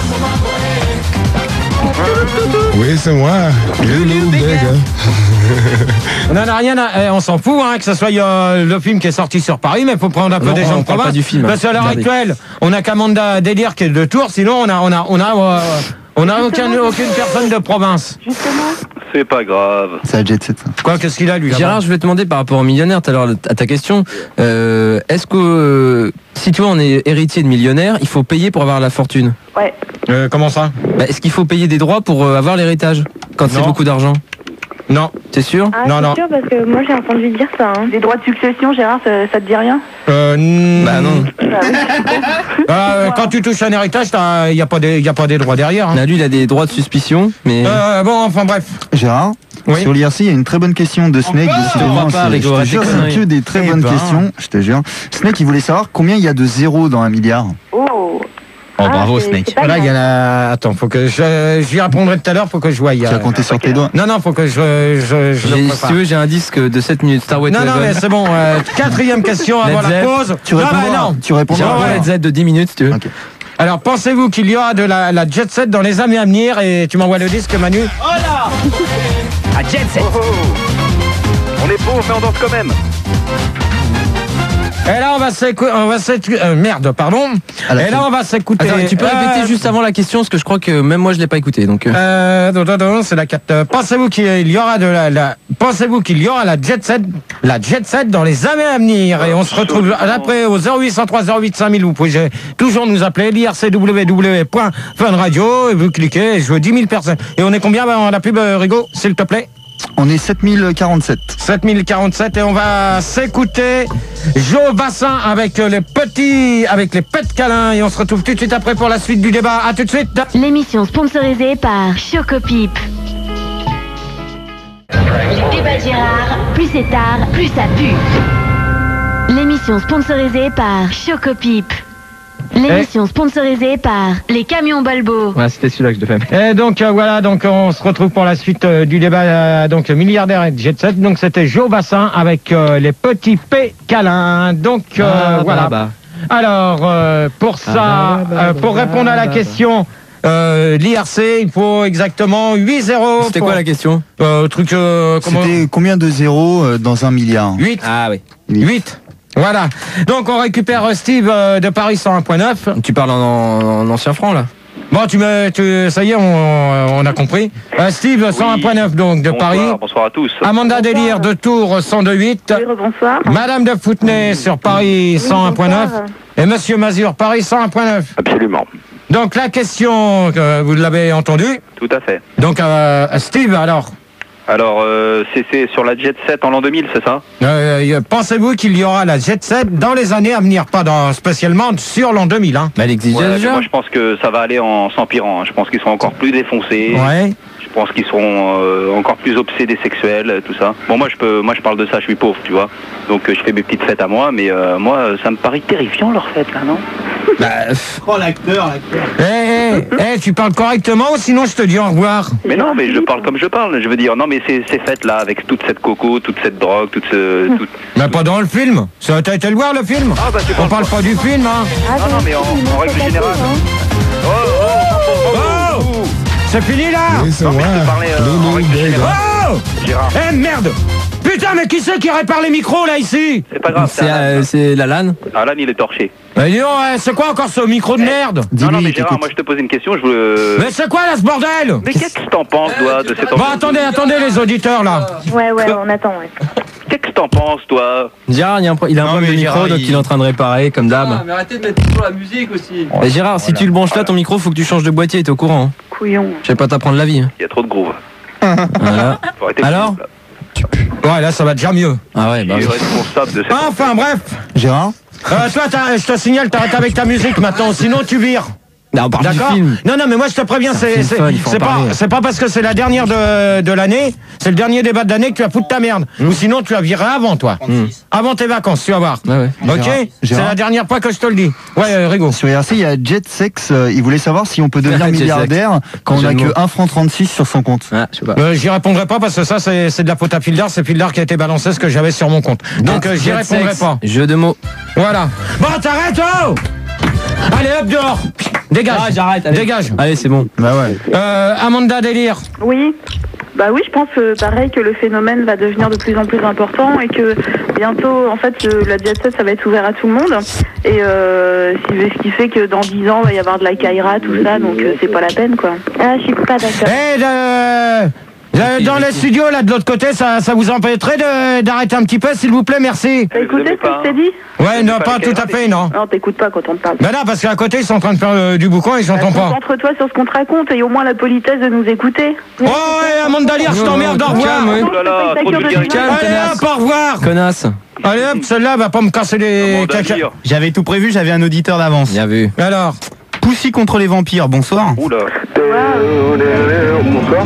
Speaker 6: Oui, c'est moi. Loulou, Bega.
Speaker 1: On en a rien à. eh, on s'en fout, hein, que ce soit euh, le film qui est sorti sur Paris, mais il faut prendre un peu
Speaker 7: Non,
Speaker 1: des gens
Speaker 7: on
Speaker 1: de
Speaker 7: parle
Speaker 1: province.
Speaker 7: pas du film,
Speaker 1: Parce qu'à l'heure
Speaker 7: regardez.
Speaker 1: actuelle, on a qu'Amanda Délire qui est de Tours, sinon on a, on a, on a, euh, on a aucun, aucune personne de province.
Speaker 3: Justement.
Speaker 2: C'est pas grave.
Speaker 5: C'est la jet set. ça.
Speaker 1: Quoi, qu'est-ce qu'il a lui là-bas?
Speaker 7: Gérard, je voulais te demander par rapport aux millionnaires, tout à l'heure, à ta question, euh, est-ce que euh, si tu vois on est héritier de millionnaire, il faut payer pour avoir la fortune?
Speaker 3: Ouais.
Speaker 1: Euh, comment ça?
Speaker 7: Bah, est-ce qu'il faut payer des droits pour euh, avoir l'héritage quand c'est
Speaker 1: Non.
Speaker 7: beaucoup d'argent?
Speaker 1: Non.
Speaker 7: T'es sûr?
Speaker 3: Ah,
Speaker 1: Non,
Speaker 3: c'est
Speaker 1: non.
Speaker 3: sûr, parce que moi j'ai entendu dire ça. Hein. Des droits de succession, Gérard, ça, ça te dit rien?
Speaker 1: Euh, n-
Speaker 7: Bah non.
Speaker 3: Bah oui.
Speaker 1: Euh, quand tu touches un héritage, il n'y a, pas des- y a pas des droits derrière. Hein.
Speaker 7: Là, lui, il a des droits de suspicion, mais.
Speaker 1: Euh, bon, enfin bref.
Speaker 5: Gérard,
Speaker 1: Oui.
Speaker 5: sur l'I R C, il y a une très bonne question de Snake. Décidément,
Speaker 7: va pas,
Speaker 5: c'est-
Speaker 7: Rigo,
Speaker 5: je te
Speaker 7: arrête
Speaker 5: jure,
Speaker 7: tes
Speaker 5: c'est
Speaker 7: conneries.
Speaker 5: que des très
Speaker 1: Eh
Speaker 5: bonnes
Speaker 1: ben.
Speaker 5: questions, je te jure. Snake, il voulait savoir combien il y a de zéros dans un milliard.
Speaker 3: Oh.
Speaker 4: Oh,
Speaker 3: Ah,
Speaker 4: bravo,
Speaker 3: c'est-
Speaker 4: Snake.
Speaker 3: c'est pas
Speaker 1: Là, il y en
Speaker 3: grave.
Speaker 1: a. Attends, faut que je. J'y répondrai tout à l'heure, faut que je voie. il y
Speaker 5: Tu
Speaker 1: a-
Speaker 5: as compté sur tes doigts.
Speaker 1: Non, non, faut que je. je, je le
Speaker 7: J'ai- si
Speaker 1: prépare.
Speaker 7: tu veux, j'ai un disque de sept minutes. Star Wars.
Speaker 1: Non, non, mais c'est bon. euh, quatrième question avant
Speaker 7: Led
Speaker 1: la
Speaker 7: Zepp.
Speaker 1: pause.
Speaker 5: Tu
Speaker 1: non,
Speaker 5: répondras,
Speaker 1: bah, non.
Speaker 5: tu répondras.
Speaker 7: J'ai un
Speaker 1: ouais.
Speaker 7: Led Z de dix minutes, si tu veux.
Speaker 5: Ok.
Speaker 1: Alors, pensez-vous qu'il y aura de la, la jet set dans les années à venir? Et tu m'envoies le disque, Manu?
Speaker 4: À Jet Set.
Speaker 2: On est pauvre, mais on danse quand même.
Speaker 1: Et là, on va s'écouter. On va s'écouter. euh, merde, pardon.
Speaker 5: À la
Speaker 1: Et là,
Speaker 5: fin.
Speaker 1: on va s'écouter.
Speaker 7: Attends, tu peux répéter
Speaker 1: euh,
Speaker 7: juste avant la question, parce que je crois que même moi, je l'ai pas écouté. Donc. euh.
Speaker 1: Euh, non, non, non, c'est la quatre. Euh, Pensez-vous qu'il y aura de la, la pensez-vous qu'il y aura la jet set, la jet set dans les années à venir? Et on se retrouve après au zéro huit cent trois zéro huit cinq mille. Vous pouvez toujours nous appeler l'I R C W W point fun radio et vous cliquez et je veux dix mille personnes. Et on est combien dans la pub, euh, Rigo, s'il te plaît?
Speaker 5: On est sept mille quarante-sept.
Speaker 1: sept mille quarante-sept et on va s'écouter Joe Bassin avec les petits, avec les pets câlins et on se retrouve tout de suite après pour la suite du débat. À tout de suite.
Speaker 8: L'émission sponsorisée par Chocopip. Le débat de Gérard, plus c'est tard, plus ça pue. L'émission sponsorisée par Chocopip. L'émission sponsorisée par les camions Balbo.
Speaker 7: Ouais, c'était celui-là que je devais faire.
Speaker 1: Et donc euh, voilà, donc on se retrouve pour la suite euh, du débat euh, donc milliardaire et jet set. Donc c'était Joe Bassin avec euh, les petits P câlins. Donc euh,
Speaker 7: Ah,
Speaker 1: voilà.
Speaker 7: bah,
Speaker 1: Alors euh, pour ça,
Speaker 7: bah, bah,
Speaker 1: euh,
Speaker 7: bah,
Speaker 1: pour
Speaker 7: bah,
Speaker 1: répondre à la
Speaker 7: bah,
Speaker 1: question. Euh, l'I R C, il faut exactement huit zéros.
Speaker 7: C'était
Speaker 1: pour-
Speaker 7: quoi la question?
Speaker 1: euh, truc euh, comment
Speaker 5: C'était combien de zéros euh, dans un milliard?
Speaker 1: huit.
Speaker 7: Ah oui.
Speaker 1: huit. Voilà. Donc on récupère euh, Steve euh, de Paris cent un point neuf.
Speaker 7: Tu parles en, en, en ancien franc là?
Speaker 1: Bon, tu me, tu, ça y est, on, on a compris. Euh, Steve cent un point neuf donc de
Speaker 2: Bonsoir,
Speaker 1: Paris.
Speaker 2: bonsoir à tous.
Speaker 1: Amanda Délire de Tours cent deux virgule huit.
Speaker 3: Oui, rebonsoir.
Speaker 1: Madame de Foutenay sur Paris cent un point neuf.
Speaker 3: bonsoir.
Speaker 1: Et Monsieur Mazur Paris cent un point neuf.
Speaker 2: Absolument,
Speaker 1: Donc la question, euh, vous l'avez entendue.
Speaker 2: tout à fait.
Speaker 1: Donc euh, Steve, alors,
Speaker 2: Alors, euh, c'est c'est sur la Jet set en l'an deux mille, c'est ça?
Speaker 1: euh, pensez-vous qu'il y aura la jet set dans les années à venir, pas dans, spécialement sur l'an deux mille, hein?
Speaker 7: Bah, elle existe
Speaker 2: Ouais, mais
Speaker 7: déjà.
Speaker 2: moi je pense que ça va aller en s'empirant. hein. Je pense qu'ils sont encore plus défoncés.
Speaker 1: Ouais.
Speaker 2: Je pense qu'ils seront euh, encore plus obsédés sexuels, euh, tout ça. Bon, moi je peux, moi je parle de ça. Je suis pauvre, tu vois. Donc euh, je fais mes petites fêtes à moi, mais euh, moi euh, ça me paraît terrifiant leur fête là, non?
Speaker 7: Bah, pff,
Speaker 4: Oh, l'acteur, l'acteur.
Speaker 1: Eh, eh, eh, tu parles correctement ou sinon je te dis au revoir.
Speaker 2: Mais non, mais je parle comme je parle. Je veux dire, non, mais ces, ces fêtes là, avec toute cette coco, toute cette drogue, toute ce, toute...
Speaker 1: Mais pas dans le film. Ça, t'as été le voir le film?
Speaker 2: Ah bah tu
Speaker 1: On
Speaker 2: parles
Speaker 1: parle pas du film, hein?
Speaker 3: Ah,
Speaker 2: non, non, mais en, en règle générale. Oh, oh, oh, oh, oh, oh.
Speaker 1: C'est fini là?
Speaker 6: Oui, c'est
Speaker 2: Non, mais
Speaker 6: moi.
Speaker 2: je te parlais, euh, en
Speaker 6: Loulou,
Speaker 2: règle
Speaker 6: Dave.
Speaker 2: générale.
Speaker 1: Oh!
Speaker 2: Gérard,
Speaker 1: Eh merde! Putain, mais qui c'est qui répare les micros là ici?
Speaker 2: c'est pas grave.
Speaker 7: c'est
Speaker 2: Alan.
Speaker 7: euh, c'est la LAN.
Speaker 2: Alan, il est torché.
Speaker 1: Mais dis donc, eh, c'est quoi encore ce micro de merde?
Speaker 2: Non, non,
Speaker 5: Dis-lui,
Speaker 2: mais
Speaker 5: il
Speaker 2: Gérard,
Speaker 5: t'écoute.
Speaker 2: moi je te pose une question. Je veux.
Speaker 1: Mais c'est quoi là ce bordel?
Speaker 2: Mais qu'est-ce que t'en penses, toi, de cette
Speaker 1: Bon, attendez, attendez les auditeurs là.
Speaker 3: Ouais, ouais, on attend, ouais.
Speaker 2: Qu'est-ce que t'en penses, toi?
Speaker 7: Gérard, il, y a un, pro- il a un
Speaker 4: Non,
Speaker 7: problème de
Speaker 4: mais
Speaker 7: micro,
Speaker 4: Gérard,
Speaker 7: donc
Speaker 4: il-
Speaker 7: il est en train de réparer, comme d'hab.
Speaker 9: mais arrêtez de mettre toujours la musique aussi.
Speaker 7: Et Gérard, si tu le branches là, ton micro, faut que tu changes de boîtier, t'es au courant. Hein.
Speaker 3: Couillon.
Speaker 7: Je vais pas t'apprendre la vie. hein.
Speaker 2: Il y a trop de groove.
Speaker 7: Voilà.
Speaker 2: Faut arrêter
Speaker 7: Alors
Speaker 2: de-
Speaker 1: Ouais, là ça va déjà mieux.
Speaker 7: Ah ouais, bah
Speaker 2: Il est
Speaker 7: oui.
Speaker 2: responsable de cette.
Speaker 1: Enfin bref.
Speaker 5: Gérard,
Speaker 1: Euh, toi, t'as- je te signale, t'arrêtes avec ta musique maintenant, sinon tu vires.
Speaker 7: Non, on parle du
Speaker 1: D'accord?
Speaker 7: film.
Speaker 1: Non, non, mais moi je te préviens, c'est
Speaker 7: film
Speaker 1: c'est
Speaker 7: fun, il faut en
Speaker 1: c'est pas
Speaker 7: parler.
Speaker 1: c'est pas parce que c'est la dernière de, de l'année, c'est le dernier débat de l'année que tu vas foutre ta merde. Ou sinon tu vas virer avant toi, avant tes vacances, tu vas voir.
Speaker 7: Ouais, ouais.
Speaker 1: Ok?
Speaker 5: Gérard,
Speaker 1: C'est
Speaker 5: Gérard.
Speaker 1: la dernière fois que je te le dis. Ouais, euh, Rigo.
Speaker 5: sur I R C, il y a Jet Sex. euh, il voulait savoir si on peut devenir
Speaker 7: Jet Sex.
Speaker 5: milliardaire quand on
Speaker 7: Jeu
Speaker 5: a
Speaker 7: de
Speaker 5: que
Speaker 7: mots.
Speaker 5: un franc trente-six sur son compte.
Speaker 7: Ah, je sais pas.
Speaker 1: Euh, j'y répondrai pas parce que ça c'est c'est de la faute à Fildar, c'est Fildar qui a été balancé ce que j'avais sur mon compte. Donc euh, j'y
Speaker 7: Jet
Speaker 1: répondrai
Speaker 7: sex,
Speaker 1: pas.
Speaker 7: Jeu de mots.
Speaker 1: Voilà. Bon, t'arrêtes, oh! Allez, hop dehors. Dégage.
Speaker 9: Ah, j'arrête, allez.
Speaker 1: Dégage.
Speaker 7: Allez, c'est bon.
Speaker 5: Bah ouais.
Speaker 1: Euh, Amanda Délire.
Speaker 3: Oui. Bah oui, je pense euh, pareil que le phénomène va devenir de plus en plus important et que bientôt, en fait, le- la jet set, ça va être ouvert à tout le monde. Et euh, ce qui fait que dans dix ans, il va y avoir de la Kaira, tout ça, donc euh, c'est pas la peine, quoi. Ah, je suis pas d'accord.
Speaker 1: Eh, de... Euh, Dans les studios, là, de l'autre côté, ça, ça vous empêcherait de- d'arrêter un petit peu, s'il vous plaît, merci.
Speaker 3: T'as écouté ce que je t'ai dit?
Speaker 1: Ouais, non, pas tout à fait, non.
Speaker 3: Non, t'écoutes pas quand on te parle.
Speaker 1: Ben non, parce qu'à côté, ils sont en train de faire euh, du boucan et ils s'entendent pas.
Speaker 3: Concentre-toi sur ce qu'on te raconte et au moins la politesse de nous écouter.
Speaker 1: Oh, ouais, Amanda Lear, je t'emmerde, au revoir.
Speaker 7: Calme, oui.
Speaker 2: Oh là là, trop de vulgarité.
Speaker 7: Calme,
Speaker 1: Allez,
Speaker 7: connasse.
Speaker 1: hop, au revoir.
Speaker 7: Connasse.
Speaker 1: Allez, hop, celle-là va pas me casser les
Speaker 2: Amanda
Speaker 1: caca.
Speaker 2: Lear.
Speaker 4: J'avais tout prévu, j'avais un auditeur d'avance.
Speaker 7: Bien vu.
Speaker 1: Alors,
Speaker 4: Poussy contre les vampires, bonsoir.
Speaker 2: Oula.
Speaker 10: Bonsoir.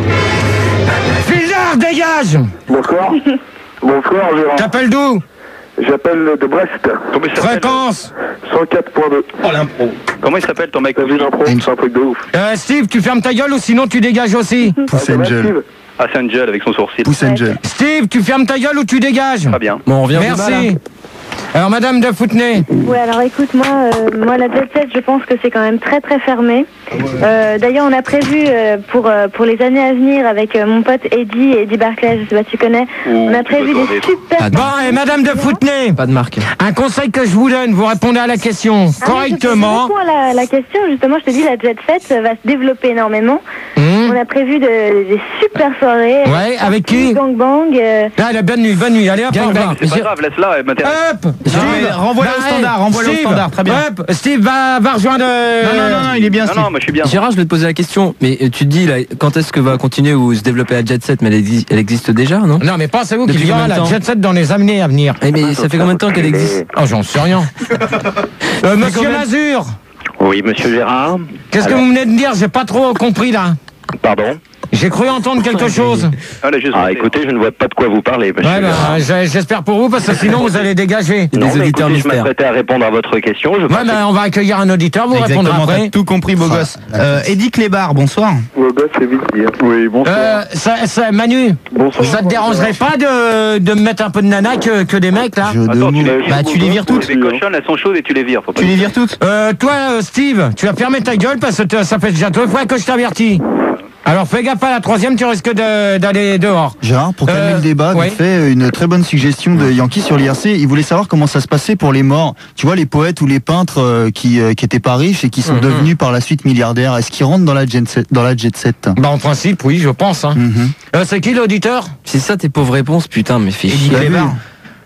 Speaker 1: Fildard, dégage.
Speaker 10: Bonsoir. Bonsoir, Gérard.
Speaker 1: T'appelles d'où?
Speaker 10: J'appelle de Brest.
Speaker 2: Comment il s'appelle
Speaker 1: Fréquence.
Speaker 10: cent quatre point deux.
Speaker 2: Oh l'impro. Comment il s'appelle ton mec
Speaker 10: T'as vu l'impro? C'est un truc de ouf.
Speaker 1: Euh, Steve, tu fermes ta gueule ou sinon tu dégages aussi.
Speaker 5: Pousse
Speaker 10: Ah,
Speaker 5: Angel.
Speaker 10: Steve.
Speaker 2: Ah, c'est Angel avec son sourcil.
Speaker 5: Pousse Angel.
Speaker 1: Steve, tu fermes ta gueule ou tu dégages.
Speaker 2: Très bien.
Speaker 7: Bon, on revient au débat, là.
Speaker 1: Merci. Alors, Madame de Foutenay.
Speaker 11: Ouais, alors écoute, moi, euh, moi la jet set, je pense que c'est quand même très très fermé. Euh, D'ailleurs, on a prévu euh, pour euh, pour les années à venir avec euh, mon pote Eddie, Eddie Barclay, je sais pas si tu connais, on a prévu des super.
Speaker 1: Bon, et Madame de Foutenay.
Speaker 7: Pas de marque.
Speaker 1: Un conseil que je vous donne, vous répondez à la question
Speaker 11: Ah,
Speaker 1: correctement.
Speaker 11: Pour la, la question, justement, je te dis, la jet set va se développer énormément.
Speaker 1: Mmh.
Speaker 11: On a prévu de, des super soirées.
Speaker 1: Ouais, avec qui?
Speaker 11: Gang bang. Euh,
Speaker 1: Allez, bonne nuit, bonne nuit. Allez, hop, au revoir.
Speaker 2: C'est pas grave, laisse-la, elle m'intéresse.
Speaker 1: Hop,
Speaker 4: Non, mais renvoie-le au
Speaker 1: bah,
Speaker 4: standard, renvoie-le au
Speaker 1: Steve,
Speaker 4: standard, très bien.
Speaker 1: Hop, Steve va, va rejoindre. euh,
Speaker 4: Non, non, non, non, il est bien.
Speaker 2: Non,
Speaker 4: Steve.
Speaker 2: non, moi je suis bien.
Speaker 7: Gérard, je vais te poser la question. Mais euh, tu te dis, là, quand est-ce que va continuer ou se développer la jet set? Mais elle, exi- elle existe déjà, non?
Speaker 1: Non, mais pensez-vous
Speaker 7: Depuis
Speaker 1: qu'il y aura
Speaker 7: combien de
Speaker 1: la
Speaker 7: temps
Speaker 1: jet set dans les années à venir?
Speaker 7: Eh, mais ça fait combien de temps qu'elle existe?
Speaker 1: Oh, j'en sais rien. Euh, Monsieur Mazur,
Speaker 10: Oui, monsieur Gérard.
Speaker 1: qu'est-ce que vous venez de dire? J'ai pas trop compris là.
Speaker 10: Pardon.
Speaker 1: J'ai cru entendre quelque chose.
Speaker 2: Allez, juste
Speaker 10: Ah, écoutez, je ne vois pas de quoi vous parlez, monsieur
Speaker 1: Ouais,
Speaker 10: Gérard.
Speaker 1: ben, j'ai- j'espère pour vous parce que sinon vous allez dégager.
Speaker 7: Des
Speaker 10: Non, mais
Speaker 7: auditeurs
Speaker 10: écoutez, je
Speaker 7: mystères.
Speaker 10: m'apprêtais à répondre à votre question. Je
Speaker 1: Ouais,
Speaker 10: pensais-
Speaker 1: ben, on va accueillir un auditeur, vous répondrez
Speaker 4: Exactement,
Speaker 1: après.
Speaker 4: t'as tout compris, beau gosse. Euh, Eddie Clébar, bonsoir.
Speaker 10: Beau gosse, c'est vite dire. Oui, bonsoir.
Speaker 1: Euh, ça, ça, Manu,
Speaker 10: Bonsoir.
Speaker 1: ça te dérangerait pas de, de me mettre un peu de nana que, que des mecs là?
Speaker 5: Jeu de
Speaker 2: Attends,
Speaker 5: mots.
Speaker 2: tu les
Speaker 4: Bah, tu les vires toutes.
Speaker 2: Les cochonnes, elles sont chaudes et tu les vires. Faut pas
Speaker 4: Tu les vires toutes.
Speaker 1: Euh, toi, euh, Steve, tu vas fermer ta gueule parce que te- ça fait déjà deux fois que je t'avertis. Alors fais gaffe à la troisième, tu risques de- d'aller dehors.
Speaker 5: Gérard, pour calmer
Speaker 1: Euh,
Speaker 5: le débat,
Speaker 1: ouais.
Speaker 5: vite fait une très bonne suggestion de Yankee sur l'I R C. Il voulait savoir comment ça se passait pour les morts. Tu vois, les poètes ou les peintres euh, qui euh, qui étaient pas riches et qui sont
Speaker 1: Mhm.
Speaker 5: devenus par la suite milliardaires. Est-ce qu'ils rentrent dans la jet set, dans la jet set?
Speaker 1: Bah en principe, oui, je pense. Hein.
Speaker 5: Mhm.
Speaker 1: Euh, c'est qui l'auditeur?
Speaker 7: C'est ça tes pauvres réponses, putain, mais fais
Speaker 4: Eddie
Speaker 7: chier.
Speaker 4: Clébar.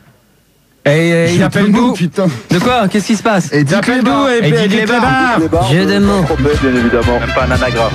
Speaker 1: Et euh, il appelle d'où?
Speaker 5: Putain.
Speaker 7: De quoi? Qu'est-ce qui se passe?
Speaker 5: Et
Speaker 1: Il appelle d'où? Et
Speaker 4: Eddie
Speaker 1: Eddie
Speaker 4: Clébar.
Speaker 1: Clébar.
Speaker 7: J'ai des mots.
Speaker 10: bien évidemment.
Speaker 2: Même pas un anagramme.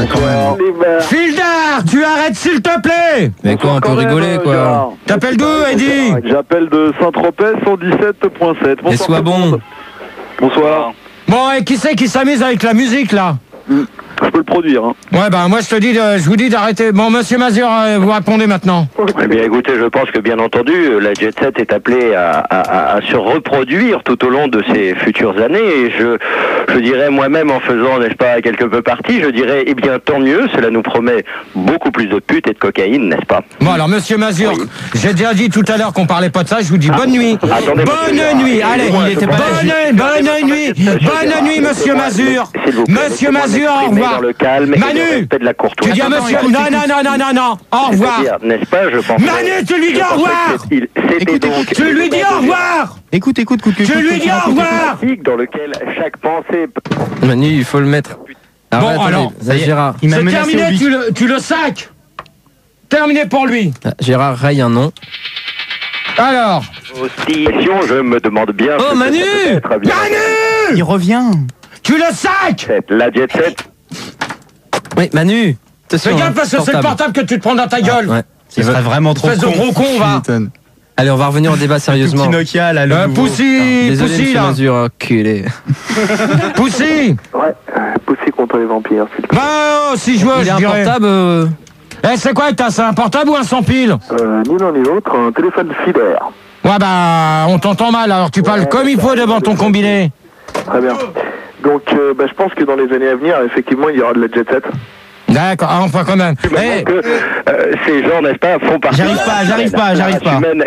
Speaker 1: Fildard, tu arrêtes s'il te plaît.
Speaker 7: Mais quoi, on peut rigoler, quoi.
Speaker 1: T'appelles d'où, Eddie?
Speaker 10: J'appelle de Saint-Tropez cent dix-sept point sept.
Speaker 7: Et sois bon.
Speaker 10: Bonsoir.
Speaker 1: Bon, et qui c'est qui s'amuse avec la musique là?
Speaker 10: Je peux le produire. Hein.
Speaker 1: Ouais, bah moi je te dis, de- je vous dis d'arrêter. Bon, Monsieur Mazur, euh, vous répondez maintenant.
Speaker 10: Eh bien, écoutez, je pense que bien entendu, la Jet Set est appelée à, à- à- à se reproduire tout au long de ces futures années. Et je, je dirais moi-même, en faisant, n'est-ce pas, quelque peu partie, je dirais, eh bien, tant mieux. Cela nous promet beaucoup plus de putes et de cocaïne, n'est-ce pas?
Speaker 1: Bon, alors Monsieur Mazur, j'ai déjà dit tout à l'heure qu'on parlait pas de ça. Je vous dis bonne nuit.
Speaker 10: Attendez,
Speaker 1: Bonne
Speaker 10: monsieur Gérard.
Speaker 1: nuit. Allez,
Speaker 10: Excusez-moi,
Speaker 1: il était
Speaker 10: je
Speaker 1: bonne,
Speaker 10: pense-
Speaker 1: bonne nuit. Bonne nuit, Monsieur Mazur.
Speaker 10: S'il vous plaît,
Speaker 1: Monsieur
Speaker 10: laissez-moi
Speaker 1: Mazur, au
Speaker 10: m'exprimer
Speaker 1: revoir.
Speaker 10: dans le calme et
Speaker 1: Manu,
Speaker 10: le respect de la courtoisie.
Speaker 1: Tu dis à Monsieur,
Speaker 4: écoute,
Speaker 1: non, non, non, non, non, non. Au revoir.
Speaker 10: C'est-à-dire, n'est-ce pas, je pense.
Speaker 1: Manu, tu lui dis au revoir.
Speaker 10: C'était
Speaker 4: Écoute,
Speaker 10: donc.
Speaker 4: écoute,
Speaker 1: Tu lui dis au revoir.
Speaker 4: Écoute, écoute, écoute, écoute.
Speaker 1: Tu lui
Speaker 4: écoute,
Speaker 1: dis au
Speaker 4: écoute,
Speaker 1: revoir.
Speaker 10: Dans lequel chaque pensée.
Speaker 7: Manu, il faut le mettre.
Speaker 1: Bon,
Speaker 7: Arrête,
Speaker 1: alors,
Speaker 7: ça y est, Gérard.
Speaker 4: Il m'a
Speaker 1: C'est
Speaker 4: menacé au
Speaker 1: terminé,
Speaker 4: bic.
Speaker 1: tu le, tu le sacs. Terminé pour lui.
Speaker 7: Ah, Gérard raye un nom.
Speaker 1: Alors,
Speaker 10: Question, je me demande bien.
Speaker 7: Oh,
Speaker 10: ce que
Speaker 7: Manu
Speaker 10: ça peut être, bien.
Speaker 1: Manu,
Speaker 4: Il revient.
Speaker 1: tu le sacs.
Speaker 10: La Jet Set.
Speaker 7: Oui, Manu. Attention,
Speaker 1: Fais gaffe
Speaker 7: hein,
Speaker 1: parce que c'est le
Speaker 7: portable.
Speaker 1: portable que tu te prends dans ta gueule.
Speaker 7: Ouais.
Speaker 4: Ce serait vraiment trop
Speaker 1: Espèce de
Speaker 4: con.
Speaker 1: gros con, va.
Speaker 5: M'étonne.
Speaker 7: Allez, on va revenir au débat
Speaker 4: Tout
Speaker 7: sérieusement.
Speaker 4: petit Nokia, là, le
Speaker 1: Euh,
Speaker 4: nouveau.
Speaker 1: Poussi,
Speaker 7: Désolé,
Speaker 1: Poussi,
Speaker 7: monsieur
Speaker 1: là.
Speaker 7: Mazur, enculé.
Speaker 1: Poussi.
Speaker 10: Ouais. Poussé contre les vampires.
Speaker 1: Bah, oh, si je veux,
Speaker 7: Il
Speaker 1: je
Speaker 7: est un
Speaker 1: dirais.
Speaker 7: portable. euh,
Speaker 1: Eh, c'est quoi, t'as, c'est un portable ou un sans pile?
Speaker 10: Euh, ni l'un ni l'autre, un téléphone filaire.
Speaker 1: Ouais, bah, on t'entend mal, alors tu parles comme il faut devant ton combiné.
Speaker 10: Très bien. Donc, euh, bah, je pense que dans les années à venir, effectivement, il y aura de la Jet Set.
Speaker 1: D'accord, ah, enfin quand même. Eh,
Speaker 10: que euh, ces gens, n'est-ce pas, font partie.
Speaker 4: J'arrive pas, j'arrive pas, j'arrive pas.
Speaker 10: Humaine.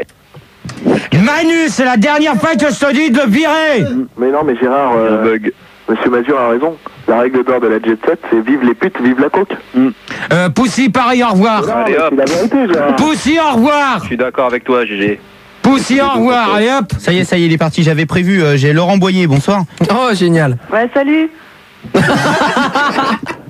Speaker 1: Manu, c'est la dernière fois que je te dis de le virer.
Speaker 10: Mais non, mais Gérard, euh, Monsieur Mazur a raison. La règle d'or de la Jet Set, c'est vive les putes, vive la coke.
Speaker 1: Euh, Poussi, pareil, au revoir.
Speaker 2: Allez hop.
Speaker 10: C'est la vérité, Gérard.
Speaker 1: Poussi, au revoir.
Speaker 2: Je suis d'accord avec toi, G G.
Speaker 1: Poussi, au revoir. Allez hop.
Speaker 4: Ça y est, ça y est, il est parti. J'avais prévu. euh, J'ai Laurent Boyer. Bonsoir.
Speaker 7: Oh, génial.
Speaker 3: Ouais, salut.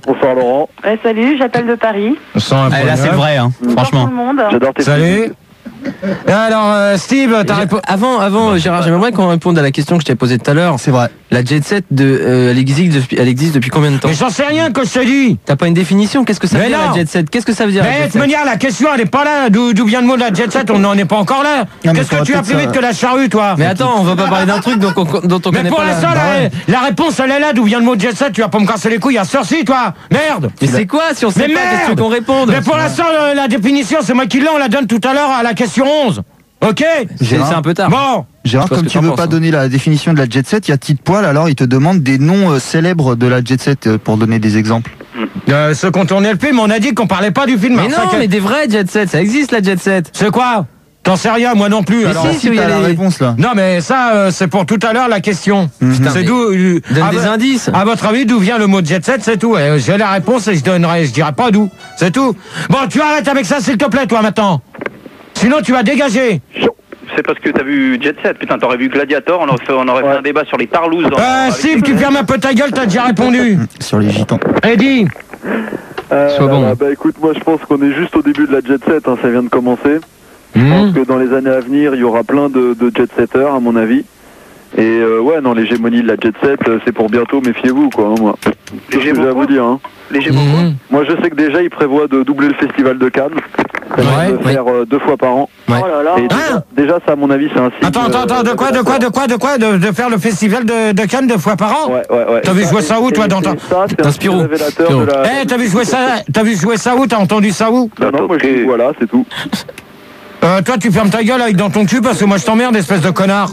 Speaker 12: Bonsoir Laurent.
Speaker 3: Ouais, salut, j'appelle de Paris.
Speaker 1: Ah,
Speaker 4: là, c'est vrai, hein. Franchement.
Speaker 3: Tout le monde.
Speaker 12: J'adore tes
Speaker 1: Salut. Et alors, euh, Steve, t'as répondu.
Speaker 7: Avant, avant, Gérard, j'aimerais qu'on réponde à la question que je t'ai posée tout à l'heure.
Speaker 5: C'est vrai.
Speaker 7: La jet set, de, euh, elle, existe depuis, elle existe depuis combien de temps?
Speaker 1: Mais j'en sais rien que je te dis.
Speaker 7: T'as pas une définition? Qu'est-ce que ça
Speaker 1: Mais
Speaker 7: veut dire
Speaker 1: non.
Speaker 7: la jet set? Qu'est-ce que ça veut dire? la
Speaker 1: Mais
Speaker 7: jet
Speaker 1: de toute
Speaker 7: set
Speaker 1: manière, la question, elle est pas là. D'où d'où vient le mot de la jet set? On n'en est pas encore là.
Speaker 5: mais
Speaker 1: Qu'est-ce que
Speaker 5: faudra
Speaker 1: tu as
Speaker 5: peut-être
Speaker 1: plus vite
Speaker 5: ça-
Speaker 1: que la charrue, toi?
Speaker 7: Mais attends, on va pas parler d'un truc dont on, dont on
Speaker 1: Mais
Speaker 7: connaît
Speaker 1: pour
Speaker 7: pas
Speaker 1: l'instant,
Speaker 7: la...
Speaker 1: la, la réponse, elle est là. D'où vient le mot de jet set? Tu vas pas me casser les couilles à sorci, toi. Merde.
Speaker 7: Mais c'est quoi si on sait
Speaker 1: Mais
Speaker 7: pas? Qu'est-ce que tu veux
Speaker 1: merde.
Speaker 7: qu'on réponde?
Speaker 1: Mais pour l'instant, euh, la définition, c'est moi qui l'ai. On la donne tout à l'heure à la question onze. Ok?
Speaker 7: C'est c'est un peu tard.
Speaker 1: Bon.
Speaker 5: Gérard,
Speaker 7: Je sais pas
Speaker 5: comme
Speaker 7: ce
Speaker 5: tu
Speaker 7: que
Speaker 5: veux
Speaker 7: t'en
Speaker 5: pas
Speaker 7: penses,
Speaker 5: donner la définition de la jet set, il y a Tite Poil, alors il te demande des noms euh, célèbres de la jet set euh, pour donner des exemples.
Speaker 1: Euh, ceux qu'on tournait le film, on a dit qu'on parlait pas du film.
Speaker 7: Mais
Speaker 1: Alors,
Speaker 7: non,
Speaker 1: ça,
Speaker 7: mais des vrais jet set, ça existe la jet set.
Speaker 1: C'est quoi? T'en sais rien, moi non plus.
Speaker 7: Mais
Speaker 1: alors.
Speaker 7: si, si,
Speaker 5: Si
Speaker 7: il y a
Speaker 5: t'as la
Speaker 7: les-
Speaker 5: réponse là.
Speaker 1: Non, mais ça, euh, c'est pour tout à l'heure la question.
Speaker 7: Putain,
Speaker 1: C'est
Speaker 7: mais-
Speaker 1: d'où. euh,
Speaker 7: Donne
Speaker 1: à
Speaker 7: des
Speaker 1: vo-
Speaker 7: indices.
Speaker 1: À votre avis, d'où vient le mot jet set, c'est tout. Et j'ai la réponse et je donnerai, je dirai pas d'où. C'est tout. Bon, tu arrêtes avec ça, s'il te plaît, toi, maintenant. Sinon, tu vas dégager.
Speaker 2: C'est parce que t'as vu Jet Set. Putain, t'aurais vu Gladiator, on aurait fait, on aurait fait un débat sur les parlouses. en-
Speaker 1: Euh,
Speaker 2: avec
Speaker 1: Steve,
Speaker 2: les-
Speaker 1: tu fermes un peu ta gueule, t'as déjà répondu.
Speaker 5: Sur les gitans.
Speaker 1: Eddie.
Speaker 12: Euh,
Speaker 7: Sois bon.
Speaker 12: Bah écoute, moi je pense qu'on est juste au début de la jet set, hein, ça vient de commencer. Je
Speaker 1: Mmh.
Speaker 12: pense que dans les années à venir, il y aura plein de, de jet setters à mon avis. Et euh, ouais, non, l'hégémonie de la jet set, euh, c'est pour bientôt, méfiez-vous quoi, hein, moi. C'est ce que j'ai à vous dire. Hein.
Speaker 2: Les Gémeaux.
Speaker 1: Mmh.
Speaker 12: Moi je sais que déjà, ils prévoient de doubler le festival de Cannes. Ça va
Speaker 1: Ouais,
Speaker 12: se
Speaker 7: ouais.
Speaker 12: faire euh, deux fois par an.
Speaker 7: Ouais.
Speaker 3: Oh là là.
Speaker 12: Et déjà,
Speaker 1: Hein
Speaker 12: déjà, ça à mon avis, c'est un signe.
Speaker 1: Attends, attends,
Speaker 12: euh,
Speaker 1: attends, de quoi, de quoi, de quoi, de quoi, de, de faire le festival de, de Cannes deux fois par an?
Speaker 12: Ouais, ouais, ouais.
Speaker 1: T'as vu jouer ça où, toi, dans ta-
Speaker 12: ta... Ça, c'est
Speaker 7: Dans
Speaker 12: un
Speaker 7: Spirou.
Speaker 12: signe révélateur
Speaker 7: Spirou.
Speaker 12: de la...
Speaker 1: Eh, t'as vu jouer ça, t'as vu jouer ça où? T'as entendu ça où?
Speaker 12: Non, non, moi je dis, voilà, c'est tout.
Speaker 1: Euh, toi, tu fermes ta gueule avec dans ton cul parce que moi je t'emmerde, espèce de connard.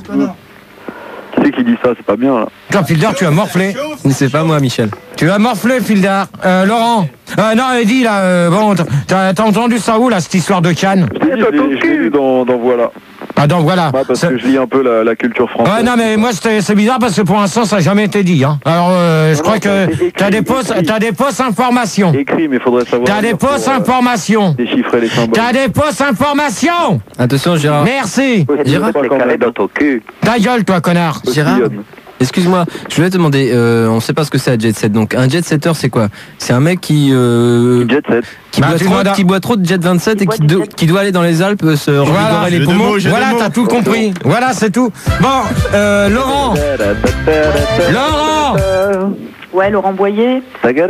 Speaker 12: Qui c'est qui dit ça? C'est pas bien là.
Speaker 1: Toi, Fildar, tu as morflé.
Speaker 7: C'est pas moi, Michel.
Speaker 1: Tu as morflé, Fildar. Euh, Laurent. Euh, non, Eddie, là, euh, bon, t'as t'as entendu ça où, là, cette histoire de Cannes?
Speaker 12: Je l'ai dit, je l'ai- je l'ai lu dans, dans Voilà.
Speaker 1: Ah, donc voilà.
Speaker 12: Ouais, parce
Speaker 1: C'est-
Speaker 12: que je lis un peu la, la culture française.
Speaker 1: Ouais, non, mais moi, c'était- c'est bizarre parce que pour l'instant, ça n'a jamais été dit. Hein. Alors, euh, je
Speaker 12: Non,
Speaker 1: crois
Speaker 12: non,
Speaker 1: que
Speaker 12: c'est écrit,
Speaker 1: t'as des fausses,
Speaker 12: écrit.
Speaker 1: t'as des fausses informations.
Speaker 12: Écrit, mais il faudrait savoir.
Speaker 1: T'as des
Speaker 12: lire pour,
Speaker 1: fausses
Speaker 12: euh,
Speaker 1: informations.
Speaker 12: Déchiffrer les symboles.
Speaker 1: T'as des fausses informations.
Speaker 7: Attention, Gérard.
Speaker 1: Merci.
Speaker 7: Gérard,
Speaker 12: Pas quand même.
Speaker 2: dans ton cul.
Speaker 1: Ta gueule, toi, connard.
Speaker 7: Gérard,
Speaker 12: Postillonne.
Speaker 7: excuse-moi, je voulais te demander, euh, on sait pas ce que c'est un jet set, donc un jet setter c'est quoi? C'est un mec qui, euh,
Speaker 12: Jet set.
Speaker 7: qui,
Speaker 1: Bah,
Speaker 7: boit
Speaker 1: tu
Speaker 7: trop,
Speaker 1: demandes à-
Speaker 7: qui boit trop de jet vingt-sept et
Speaker 3: boit
Speaker 7: qui,
Speaker 3: du
Speaker 7: do-
Speaker 3: jet.
Speaker 7: qui doit aller dans les Alpes se
Speaker 1: Voilà,
Speaker 7: revigorer les
Speaker 1: Jeu de
Speaker 7: poumons.
Speaker 1: mots, voilà, t'as tout compris. Voilà, c'est tout. Bon, euh, Laurent. Laurent.
Speaker 3: Ouais, Laurent Boyer.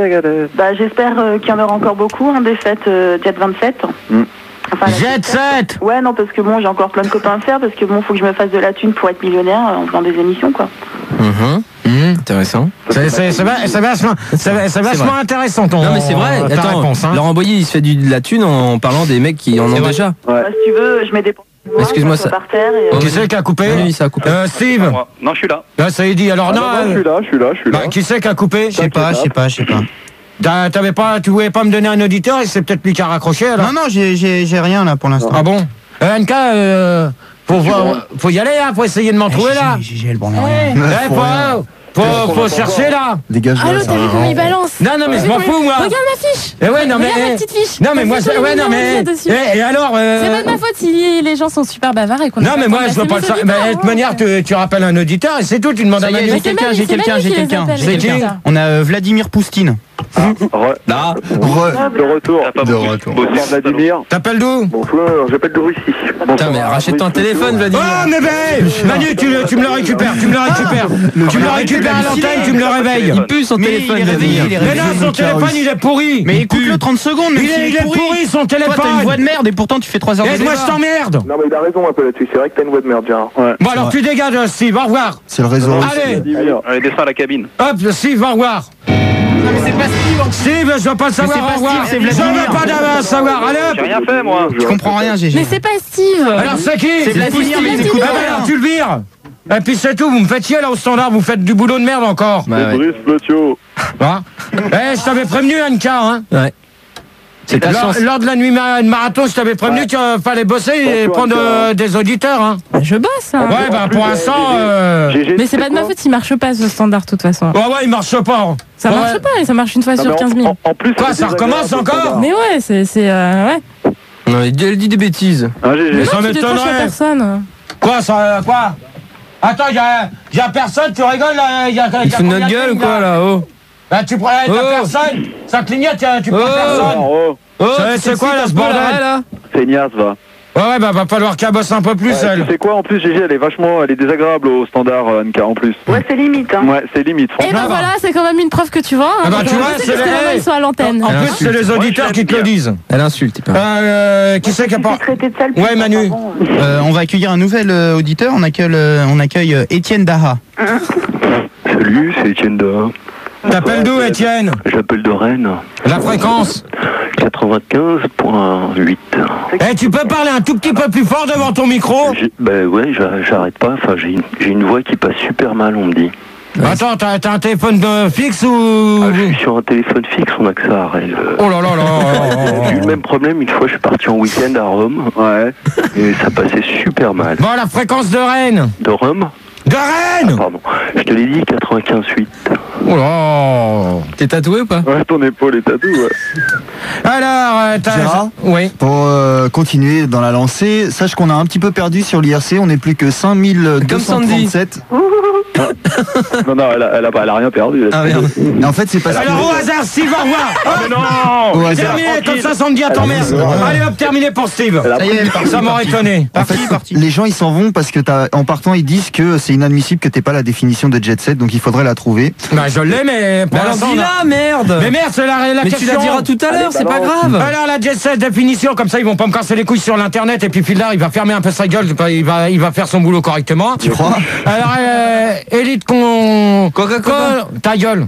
Speaker 3: Bah, j'espère euh, qu'il y en aura encore beaucoup, hein, des fêtes euh, Jet vingt-sept.
Speaker 12: Mm.
Speaker 3: Enfin, la
Speaker 1: Jet set.
Speaker 3: Ouais, non, parce que bon, j'ai encore plein de copains à faire, parce que bon, faut que je me fasse de la thune pour être millionnaire euh, en faisant des émissions, quoi.
Speaker 7: Mhm. Mhm, intéressant.
Speaker 1: C'est c'est- c'est va- c'est vachement, c'est c'est vachement
Speaker 7: vrai.
Speaker 1: intéressant ton.
Speaker 7: Non mais c'est vrai,
Speaker 1: ta
Speaker 7: attends,
Speaker 1: réponse, hein.
Speaker 7: Laurent Boyer il se fait du, de la thune en parlant des mecs qui en ont
Speaker 1: vrai.
Speaker 7: déjà.
Speaker 12: Ouais.
Speaker 3: Bah, si tu veux, je mets des
Speaker 7: Excuse-moi,
Speaker 3: ça
Speaker 7: ça-
Speaker 3: par terre et, euh,
Speaker 1: Qui c'est qui a coupé?
Speaker 7: Oui, ça a coupé.
Speaker 1: Euh, Steve.
Speaker 2: Moi. Non, je suis là.
Speaker 1: Là, ça y est dit. Alors
Speaker 12: Ah,
Speaker 1: non.
Speaker 12: non, non, je
Speaker 1: euh,
Speaker 12: suis là, je suis là, je suis là.
Speaker 1: bah, qui c'est qui a coupé?
Speaker 4: Je sais pas, je sais pas, je sais pas.
Speaker 1: T'as- T'avais pas, tu voulais pas me donner un auditeur et c'est peut-être lui qui a raccroché alors.
Speaker 4: Non, non, j'ai- j'ai j'ai rien là pour l'instant.
Speaker 1: Ah bon? Euh, N K, euh, faut voir, faut y aller hein, faut essayer de m'en trouver là.
Speaker 4: J'ai j'ai le bon rien.
Speaker 1: Ouais, faut, faut, faut chercher là.
Speaker 5: Dégage
Speaker 13: Allô,
Speaker 5: là, ça
Speaker 13: t'as vu
Speaker 5: va.
Speaker 13: comment il balance?
Speaker 1: Non, non, mais je m'en fous moi.
Speaker 13: Regarde ma fiche.
Speaker 1: Eh ouais, non mais.
Speaker 13: Regarde ma
Speaker 1: eh,
Speaker 13: petite fiche.
Speaker 1: Non mais
Speaker 13: Ma
Speaker 1: moi,
Speaker 13: fiche,
Speaker 1: c'est-
Speaker 13: on
Speaker 1: ouais,
Speaker 13: est
Speaker 1: non
Speaker 13: mis
Speaker 1: mais.
Speaker 13: en dessus.
Speaker 1: Et, et alors. euh,
Speaker 13: C'est pas de ma faute si les gens sont super bavards et qu'on a
Speaker 1: Non
Speaker 13: pas
Speaker 1: mais
Speaker 13: le
Speaker 1: moi
Speaker 13: temps de
Speaker 1: je veux pas le
Speaker 13: passer
Speaker 1: savoir.
Speaker 13: nos
Speaker 1: Mais de
Speaker 13: auditeurs,
Speaker 1: toute manière tu, tu rappelles un auditeur et c'est tout, tu demandes à
Speaker 4: Ça y est,
Speaker 1: Manu.
Speaker 4: j'ai quelqu'un,
Speaker 13: Manu,
Speaker 4: j'ai
Speaker 13: c'est
Speaker 4: quelqu'un,
Speaker 13: Manu
Speaker 4: j'ai
Speaker 13: qui les
Speaker 4: quelqu'un.
Speaker 13: appelle,
Speaker 4: j'ai
Speaker 1: c'est
Speaker 4: quelqu'un.
Speaker 1: qui
Speaker 4: On a euh, Vladimir Poustine.
Speaker 12: Re-
Speaker 7: Là,
Speaker 5: Re-
Speaker 12: De retour.
Speaker 2: T'as pas
Speaker 5: De
Speaker 2: beaucoup
Speaker 5: retour.
Speaker 2: bossé,
Speaker 12: Bonsoir Vladimir.
Speaker 1: T'appelles d'où?
Speaker 12: Bonsoir, j'appelle de Russie.
Speaker 7: putain mais rachète-toi un téléphone Vladimir.
Speaker 1: Oh mais ben Manu tu, le- tu me le récupères, tu me le récupères. Tu me le récupères à l'antenne, tu me le réveilles.
Speaker 7: Il pue son
Speaker 4: Mais
Speaker 7: téléphone
Speaker 4: il est réveillé,
Speaker 7: Vladimir.
Speaker 4: il est
Speaker 1: Mais
Speaker 4: réveillé.
Speaker 1: non son téléphone il est pourri.
Speaker 4: Mais écoute-le trente secondes, même
Speaker 1: Il
Speaker 4: s'il
Speaker 1: est, il est pourri son
Speaker 4: Toi, t'as une voix
Speaker 1: téléphone.
Speaker 4: de merde et pourtant tu fais trois heures de
Speaker 1: Aide-moi
Speaker 4: débat.
Speaker 1: je t'emmerde.
Speaker 12: Non, mais il a raison un peu là-dessus. C'est vrai que t'as une voix de merde, Gérard. Ouais.
Speaker 1: Bon alors tu dégages Steve, au revoir.
Speaker 5: C'est le réseau.
Speaker 1: Allez,
Speaker 12: Vladimir.
Speaker 2: Allez, descends à la cabine.
Speaker 1: hop Steve, au revoir.
Speaker 4: Non, mais c'est pas Steve.
Speaker 1: Steve, je veux pas le savoir,
Speaker 4: c'est pas
Speaker 1: au revoir.
Speaker 4: Steve, c'est
Speaker 1: Je
Speaker 4: Vladimir.
Speaker 1: veux pas le savoir, allez
Speaker 2: J'ai
Speaker 1: hop.
Speaker 2: rien fait, moi.
Speaker 4: Je comprends rien, G G.
Speaker 13: Mais c'est pas Steve.
Speaker 1: Alors c'est qui?
Speaker 4: C'est Vladimir, mais
Speaker 13: Vladimir.
Speaker 4: t'écoutes
Speaker 1: Ah bah
Speaker 4: pas.
Speaker 1: alors tu le vires. Et puis c'est tout, vous me faites chier là au standard, vous faites du boulot de merde encore.
Speaker 7: Bah ouais.
Speaker 12: Brice Plotio.
Speaker 1: Hein Eh, je t'avais prévenu N K, hein.
Speaker 7: Ouais. C'est ta
Speaker 1: Lors,
Speaker 7: chance.
Speaker 1: lors de la nuit ma- de marathon, je t'avais prévenu qu'il fallait bosser et
Speaker 12: Attention,
Speaker 1: prendre
Speaker 12: N K.
Speaker 1: euh, des auditeurs, hein.
Speaker 13: Je bosse. hein.
Speaker 1: Ouais, bah pour l'instant, euh...
Speaker 12: G G,
Speaker 13: Mais c'est pas de ma faute s'il marche pas ce standard de toute façon.
Speaker 1: ouais, ouais, il marche pas.
Speaker 13: Ça
Speaker 1: Ouais.
Speaker 13: marche pas et ça marche une fois
Speaker 12: Non,
Speaker 13: sur
Speaker 12: mais
Speaker 13: quinze
Speaker 12: en,
Speaker 13: mille.
Speaker 12: en, en plus,
Speaker 1: Quoi,
Speaker 12: c'est
Speaker 1: ça recommence
Speaker 12: désagréable,
Speaker 1: encore
Speaker 12: standard.
Speaker 13: Mais ouais, c'est. c'est, euh, ouais.
Speaker 7: Non, il dit- elle dit des bêtises.
Speaker 12: Hein, G G.
Speaker 13: Mais
Speaker 1: ça
Speaker 13: non, tu décroches à
Speaker 1: m'étonnerait.
Speaker 13: personne.
Speaker 1: Quoi, ça, euh, quoi? Attends, y'a y a personne, tu rigoles là, y a, y a
Speaker 7: Il te fout de
Speaker 1: combien
Speaker 7: notre gueule ou
Speaker 1: lignes,
Speaker 7: quoi là? Oh.
Speaker 1: Là, tu prends, t'as
Speaker 7: Oh.
Speaker 1: personne. Ça clignote, tu tu prends
Speaker 7: Oh.
Speaker 1: personne.
Speaker 12: Oh,
Speaker 7: Oh,
Speaker 1: C'est-
Speaker 7: tu
Speaker 1: c'est
Speaker 7: sais
Speaker 1: quoi,
Speaker 7: que
Speaker 1: là,
Speaker 7: t'as
Speaker 1: ce
Speaker 7: pas
Speaker 1: bordel
Speaker 7: l'arrêt, là
Speaker 12: feignasse, va.
Speaker 1: Ouais, ouais, bah va falloir qu'elle bosse un peu plus,
Speaker 12: Ouais,
Speaker 1: elle.
Speaker 12: tu sais quoi, en plus, Gigi, elle est vachement, elle est désagréable au standard, euh, Anka, en plus.
Speaker 3: Ouais, c'est limite. Hein.
Speaker 12: Ouais, c'est limite,
Speaker 13: Et ben
Speaker 12: franchement.
Speaker 13: voilà, c'est quand même une preuve que tu vois. Hein,
Speaker 1: Ah bah, tu
Speaker 13: Je
Speaker 1: vois,
Speaker 13: sais
Speaker 1: c'est
Speaker 13: que
Speaker 1: le-
Speaker 13: les ils sont à l'antenne.
Speaker 1: En plus, c'est les auditeurs qui te le disent.
Speaker 7: Elle insulte, il paraît.
Speaker 1: Euh, qui c'est qui a pas...
Speaker 3: Traité de sale.
Speaker 1: Ouais, Manu.
Speaker 4: Euh, on va accueillir un nouvel euh, auditeur. On accueille, euh, on accueille euh, Étienne Daha.
Speaker 10: Salut, c'est Étienne Daha.
Speaker 1: T'appelles d'où, Étienne?
Speaker 10: J'appelle de Rennes.
Speaker 1: La fréquence?
Speaker 10: quatre-vingt-quinze virgule huit.
Speaker 1: Eh, tu peux parler un tout petit peu plus fort devant ton micro?
Speaker 10: J'ai- Ben ouais, j'a- j'arrête pas. Enfin, j'ai une, j'ai une voix qui passe super mal, on me dit.
Speaker 1: Attends, t'as t'as un téléphone de fixe ou...
Speaker 10: Ah, je suis sur un téléphone fixe, on a que ça à Rennes.
Speaker 1: Oh là là là.
Speaker 10: J'ai eu le même problème une fois, je suis parti en week-end à Rome.
Speaker 12: Ouais.
Speaker 10: Et ça passait super mal.
Speaker 1: Bon, la fréquence de Rennes.
Speaker 10: De Rome?
Speaker 1: De Rennes.
Speaker 10: Pardon. Je te l'ai dit, quatre-vingt-quinze virgule huit.
Speaker 1: Oh là.
Speaker 7: T'es tatoué ou pas?
Speaker 12: Ouais, ton épaule est tatouée, ouais.
Speaker 1: Alors, euh, t'as...
Speaker 5: Gérard,
Speaker 1: Oui.
Speaker 5: pour euh, continuer dans la lancée, sache qu'on a un petit peu perdu sur l'I R C, on n'est plus que cinq mille deux cent trente-sept.
Speaker 12: Non, non, elle a, elle a, pas- elle a rien perdu. Elle a
Speaker 7: Ah merde.
Speaker 5: Et en fait, c'est parce
Speaker 1: Alors, au
Speaker 5: que...
Speaker 1: hasard, Steve, au revoir.
Speaker 12: Ah, mais non
Speaker 5: Au hasard.
Speaker 1: Terminé, comme ça, ça me dit à ton merde. Allez hop, terminé pour Steve.
Speaker 12: Elle a
Speaker 4: Ça y
Speaker 12: pris
Speaker 4: est,
Speaker 12: du-
Speaker 4: parti,
Speaker 1: Ça m'aurait
Speaker 4: parti.
Speaker 1: étonné.
Speaker 5: En fait, les gens ils s'en vont parce que t'as, en partant ils disent que c'est inadmissible que t'aies pas la définition de jet set, donc il faudrait la trouver.
Speaker 1: Bah, je l'ai, mais pour
Speaker 7: Mais alors
Speaker 1: l'instant, on a-
Speaker 7: dis-la, merde.
Speaker 1: Mais merde, c'est la, la
Speaker 7: Mais tu
Speaker 1: question.
Speaker 7: la diras tout à l'heure, c'est pas grave.
Speaker 1: Alors la jet set définition, comme ça ils vont pas me casser les couilles sur l'internet et puis Phildar il va fermer un peu sa gueule, il va, il va faire son boulot correctement.
Speaker 5: Tu crois?
Speaker 1: Alors euh, élite con...
Speaker 7: Coca-Cola.
Speaker 1: Co- Ta gueule.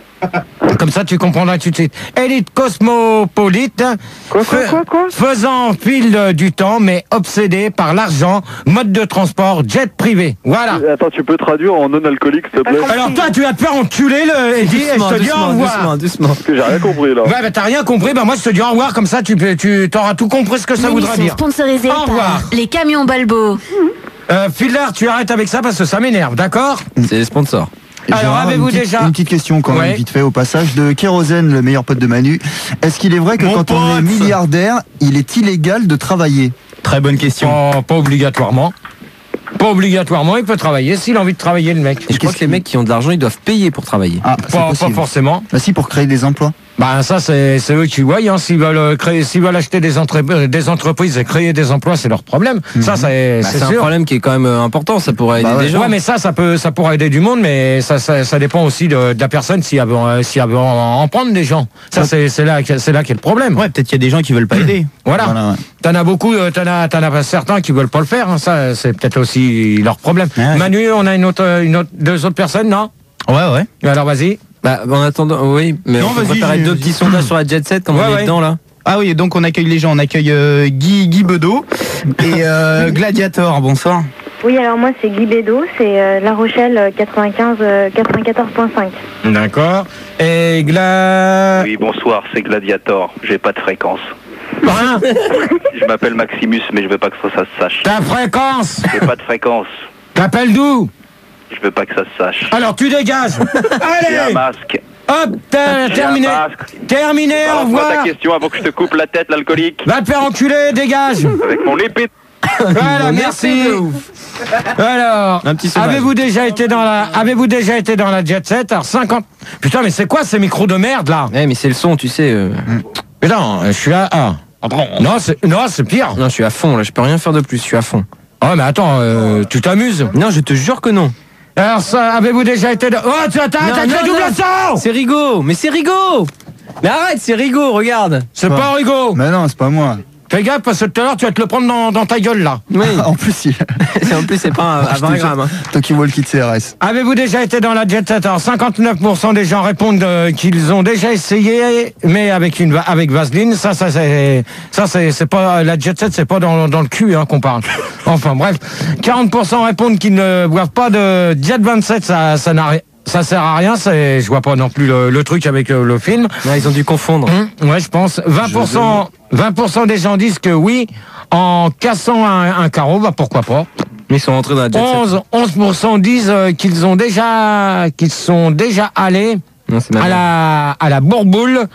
Speaker 1: Comme ça tu comprendras tout de suite. Élite cosmopolite,
Speaker 3: Quoi, quoi,
Speaker 1: fe-
Speaker 3: quoi, quoi
Speaker 1: faisant fil euh, du temps mais obsédé par l'argent, mode de transport, jet privé. Voilà.
Speaker 12: Attends, tu peux traduire en non-alcoolique, s'il te plaît?
Speaker 1: Alors toi tu vas te faire enculer le Eddie et je te dis au
Speaker 7: doucement,
Speaker 1: revoir.
Speaker 7: doucement, doucement.
Speaker 12: Parce que j'ai rien compris, là.
Speaker 1: Ouais, bah t'as rien compris, bah moi je te dis au revoir, comme ça tu, peux- tu t'auras tout compris ce que ça voudra
Speaker 8: L'émission
Speaker 1: dire.
Speaker 8: sponsorisée
Speaker 1: Au revoir.
Speaker 8: par les camions Balbo.
Speaker 1: Euh, Phildar, tu arrêtes avec ça parce que ça m'énerve, d'accord?
Speaker 7: C'est les sponsors.
Speaker 1: Alors,
Speaker 5: Gérard,
Speaker 1: avez-vous
Speaker 5: une petite-
Speaker 1: déjà-
Speaker 5: une petite question quand
Speaker 1: Ouais.
Speaker 5: même vite fait au passage de Kérosène, le meilleur pote de Manu. Est-ce qu'il est vrai que
Speaker 1: Mon
Speaker 5: quand on est
Speaker 1: pote.
Speaker 5: milliardaire, il est illégal de travailler?
Speaker 4: Très bonne question.
Speaker 1: Oh, pas obligatoirement. Pas obligatoirement, il peut travailler s'il a envie de travailler, le mec.
Speaker 7: Et je crois que les mecs qui ont de l'argent, ils doivent payer pour travailler.
Speaker 5: Ah, c'est
Speaker 1: Pas, pas
Speaker 5: possible.
Speaker 1: forcément.
Speaker 5: Bah si, pour créer des emplois.
Speaker 1: Bah ça c'est c'est eux qui voient, hein. S'ils veulent euh, créer, s'ils veulent acheter des, entre- des entreprises et créer des emplois, c'est leur problème. Ça c'est
Speaker 7: Bah,
Speaker 1: c'est
Speaker 7: c'est un
Speaker 1: sûr.
Speaker 7: problème qui est quand même euh, important, ça pourrait aider
Speaker 5: Bah ouais.
Speaker 7: des gens.
Speaker 1: Ouais, mais ça, ça peut, ça pourra aider du monde, mais ça, ça, ça dépend aussi de, de la personne si elle veut, euh, si elle veut en, en prendre des gens. Ça, c'est, c'est là, que- c'est là qu'est le problème.
Speaker 4: Ouais, peut-être qu'il y a des gens qui veulent pas aider.
Speaker 1: Voilà.
Speaker 5: Voilà, ouais.
Speaker 1: T'en as beaucoup, euh, t'en as, t'en as certains qui veulent pas le faire. Hein. Ça, c'est peut-être aussi leur problème.
Speaker 4: Ouais.
Speaker 1: Manu, on a une autre, une autre, deux autres personnes, non?
Speaker 4: Ouais, ouais.
Speaker 1: Alors vas-y.
Speaker 7: Bah, en attendant, oui, mais
Speaker 4: Non,
Speaker 7: on peut
Speaker 4: vas-y,
Speaker 7: préparer
Speaker 4: j'ai-
Speaker 7: deux petits sondages sur la jet set comme
Speaker 1: Ouais,
Speaker 7: on est
Speaker 1: ouais.
Speaker 7: dedans là.
Speaker 4: Ah oui, donc on accueille les gens. On accueille euh, Guy, Guy Bedeau et euh, Gladiator. Bonsoir.
Speaker 11: Oui, alors moi c'est Guy Bédot, c'est euh, La Rochelle euh, quatre-vingt-quinze, euh, quatre-vingt-quatorze point cinq.
Speaker 1: D'accord. Et Gla...
Speaker 2: Oui, bonsoir, c'est Gladiator. J'ai pas de fréquence.
Speaker 1: Hein?
Speaker 2: Je m'appelle Maximus, mais je veux pas que ça, ça se sache.
Speaker 1: Ta fréquence.
Speaker 2: J'ai pas de fréquence.
Speaker 1: T'appelles d'où?
Speaker 2: Je veux pas que ça se sache.
Speaker 1: Alors tu dégages.
Speaker 2: J'ai un
Speaker 1: Allez.
Speaker 2: masque.
Speaker 1: Hop, t'as
Speaker 2: J'ai
Speaker 1: terminé.
Speaker 2: un masque.
Speaker 1: Terminé, au
Speaker 2: Balance-moi ta
Speaker 1: revoir.
Speaker 2: question avant que je te coupe la tête, l'alcoolique.
Speaker 1: Va te faire enculer, dégage.
Speaker 2: Avec mon épée.
Speaker 1: Voilà, merci. Alors,
Speaker 7: Un petit sauvage.
Speaker 1: avez-vous déjà été dans la, avez-vous déjà été dans la jet set? Alors cinquante. Putain, mais c'est quoi ces micros de merde là?
Speaker 7: Ouais, mais c'est le son, tu sais. euh.
Speaker 1: Putain, je suis à un. Non, c'est, non, c'est pire.
Speaker 7: Non, je suis à fond là, je peux rien faire de plus, je suis à fond.
Speaker 1: Oh, mais attends, euh, tu t'amuses?
Speaker 7: Non, je te jure que non.
Speaker 1: Alors ça, avez-vous déjà été dans... Oh, tu as, t'as,
Speaker 7: Non,
Speaker 1: t'as
Speaker 7: non,
Speaker 1: fait double
Speaker 7: non.
Speaker 1: sang!
Speaker 7: C'est Rigaud, mais c'est Rigaud. Mais arrête, c'est Rigaud, regarde.
Speaker 1: C'est pas rigolo.
Speaker 5: Mais non, c'est pas moi.
Speaker 1: Fais gaffe parce que tout à l'heure tu vas te le prendre dans, dans ta gueule là.
Speaker 7: Oui.
Speaker 5: En plus, il...
Speaker 7: En plus, c'est pas un- à
Speaker 5: Je te
Speaker 7: vingt
Speaker 5: jure.
Speaker 7: grammes. hein.
Speaker 5: Talkie Walkie de C R S.
Speaker 1: Avez-vous déjà été dans la jet set? Alors cinquante-neuf pour cent des gens répondent euh, qu'ils ont déjà essayé, mais avec une va- avec Vaseline. Ça, ça c'est ça c'est c'est pas la jet set, c'est pas dans, dans le cul hein, qu'on parle. Enfin bref, quarante pour cent répondent qu'ils ne boivent pas de Jet vingt-sept. Ça ça n'a rien. Ça sert à rien, c'est, je vois pas non plus le, le truc avec euh, le film.
Speaker 7: Ouais, ils ont dû confondre.
Speaker 1: Hum, ouais, je pense. vingt pour cent, vingt pour cent des gens disent que oui, en cassant un, un carreau, bah pourquoi pas.
Speaker 7: Mais ils sont rentrés dans la jet set.
Speaker 1: onze, onze pour cent disent euh, qu'ils ont déjà, qu'ils sont déjà allés
Speaker 7: Non, c'est
Speaker 1: à
Speaker 7: mal.
Speaker 1: la, à la bourboule.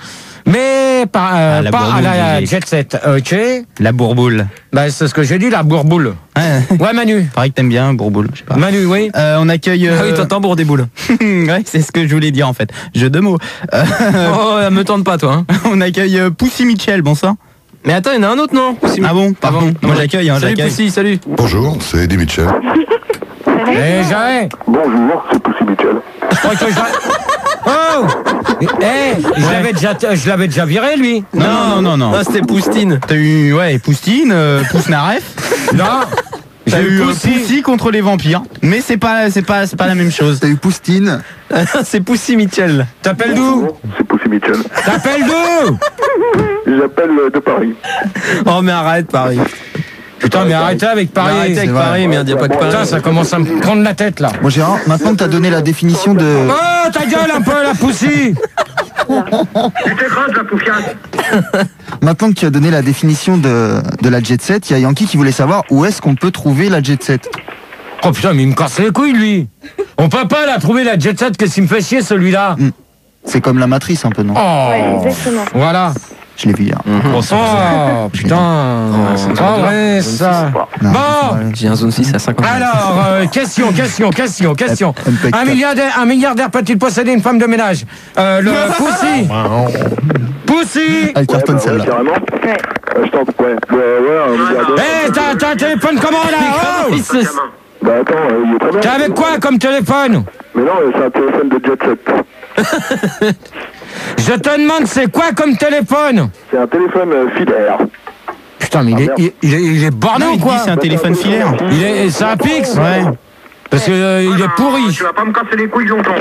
Speaker 1: Mais pas, euh,
Speaker 4: Ah, la
Speaker 1: pas à
Speaker 4: bourboule,
Speaker 1: la
Speaker 4: j'ai-
Speaker 1: jet set, ok.
Speaker 4: La bourboule.
Speaker 1: Bah, c'est ce que j'ai dit, la bourboule.
Speaker 4: Ouais,
Speaker 1: Ouais, Manu.
Speaker 4: pareil que t'aimes bien, bourboule. Je sais pas.
Speaker 1: Manu, oui.
Speaker 4: Euh, on accueille.
Speaker 7: Ah
Speaker 4: Euh...
Speaker 7: oui, t'entends bourre des boules.
Speaker 4: ouais, c'est ce que je voulais dire en fait. Jeu de mots. Euh,
Speaker 7: Oh, elle me tente pas, toi. Hein.
Speaker 4: on accueille euh, Poussy Mitchell, bonsoir.
Speaker 7: Mais attends, il y en a un autre, non Poussy-
Speaker 4: Ah bon, pardon.
Speaker 7: Ah bon.
Speaker 4: Moi j'accueille, hein,
Speaker 7: Salut
Speaker 4: j'accueille.
Speaker 7: Poussy, salut.
Speaker 6: Bonjour, c'est Eddie Mitchell.
Speaker 1: Eh, j'arrête.
Speaker 12: Bonjour, c'est Poussy Mitchell.
Speaker 1: Je crois que je... Oh Eh, je l'avais déjà, je l'avais déjà viré, lui.
Speaker 4: Non, non, non, non.
Speaker 7: Ah, c'était Poustine.
Speaker 4: T'as eu, ouais, Poustine, euh, Pousnaref.
Speaker 1: Non.
Speaker 4: T'as
Speaker 1: J'ai
Speaker 4: eu
Speaker 1: eu
Speaker 4: euh,
Speaker 1: Poussy.
Speaker 4: Poussy contre les vampires. Mais c'est pas, c'est pas, c'est pas la même chose.
Speaker 5: T'as eu Poustine.
Speaker 7: C'est Poussy Mitchell.
Speaker 1: T'appelles d'où?
Speaker 12: C'est Poussy Mitchell.
Speaker 1: T'appelles d'où?
Speaker 12: J'appelle euh, de Paris.
Speaker 7: Oh, mais arrête, Paris.
Speaker 1: Putain, mais arrêtez avec Paris.
Speaker 7: Arrêtez avec
Speaker 5: c'est vrai.
Speaker 7: Paris, merde, y a pas que
Speaker 1: Putain,
Speaker 7: Paris.
Speaker 1: ça commence à me prendre la tête, là.
Speaker 5: Bon Gérard, maintenant que t'as donné la définition de...
Speaker 1: Oh, ta gueule un peu, la Poussy.
Speaker 5: Maintenant que tu as donné la définition de, de la jet set, il y a Yankee qui voulait savoir où est-ce qu'on peut trouver la jet set.
Speaker 1: Oh putain, mais il me casse les couilles, lui. On peut pas la trouver, la jet set, qu'est-ce qu'il me fait chier, celui-là.
Speaker 5: C'est comme la matrice un peu, non?
Speaker 1: Oh.
Speaker 11: Ouais, exactement.
Speaker 1: Voilà.
Speaker 5: Je l'ai vu hier.
Speaker 1: Oh, putain.
Speaker 7: c'est
Speaker 1: Oh, ouais, ça.
Speaker 5: Non,
Speaker 1: Bon.
Speaker 7: J'ai un zone six à cinquante.
Speaker 1: Alors, euh, question, question, question, question.
Speaker 5: M P quatre.
Speaker 1: Un milliardaire, un milliardaire peut-il posséder une femme de ménage? Euh, le Poussy. Poussy.
Speaker 5: Elle cartonne celle-là.
Speaker 12: Carrément.
Speaker 11: Ouais.
Speaker 12: Euh, je t'en ouais. Ouais, ouais, un milliardaire.
Speaker 1: Eh, t'as t'as un téléphone comment, là? Oh.
Speaker 12: Bah attends, euh, il est très bien.
Speaker 1: T'es avec quoi comme téléphone?
Speaker 12: Mais non, euh, c'est un téléphone de jet set.
Speaker 1: Je te demande, c'est quoi comme téléphone?
Speaker 12: C'est un téléphone euh, filaire.
Speaker 1: Putain, mais il est, il, il est, il est borné
Speaker 4: Non,
Speaker 1: ou
Speaker 4: il dit
Speaker 1: quoi?
Speaker 4: c'est un téléphone filaire.
Speaker 1: Il est, c'est un Pix?
Speaker 4: Ouais.
Speaker 1: Parce que euh, il est pourri.
Speaker 2: Tu vas pas me casser les couilles longtemps.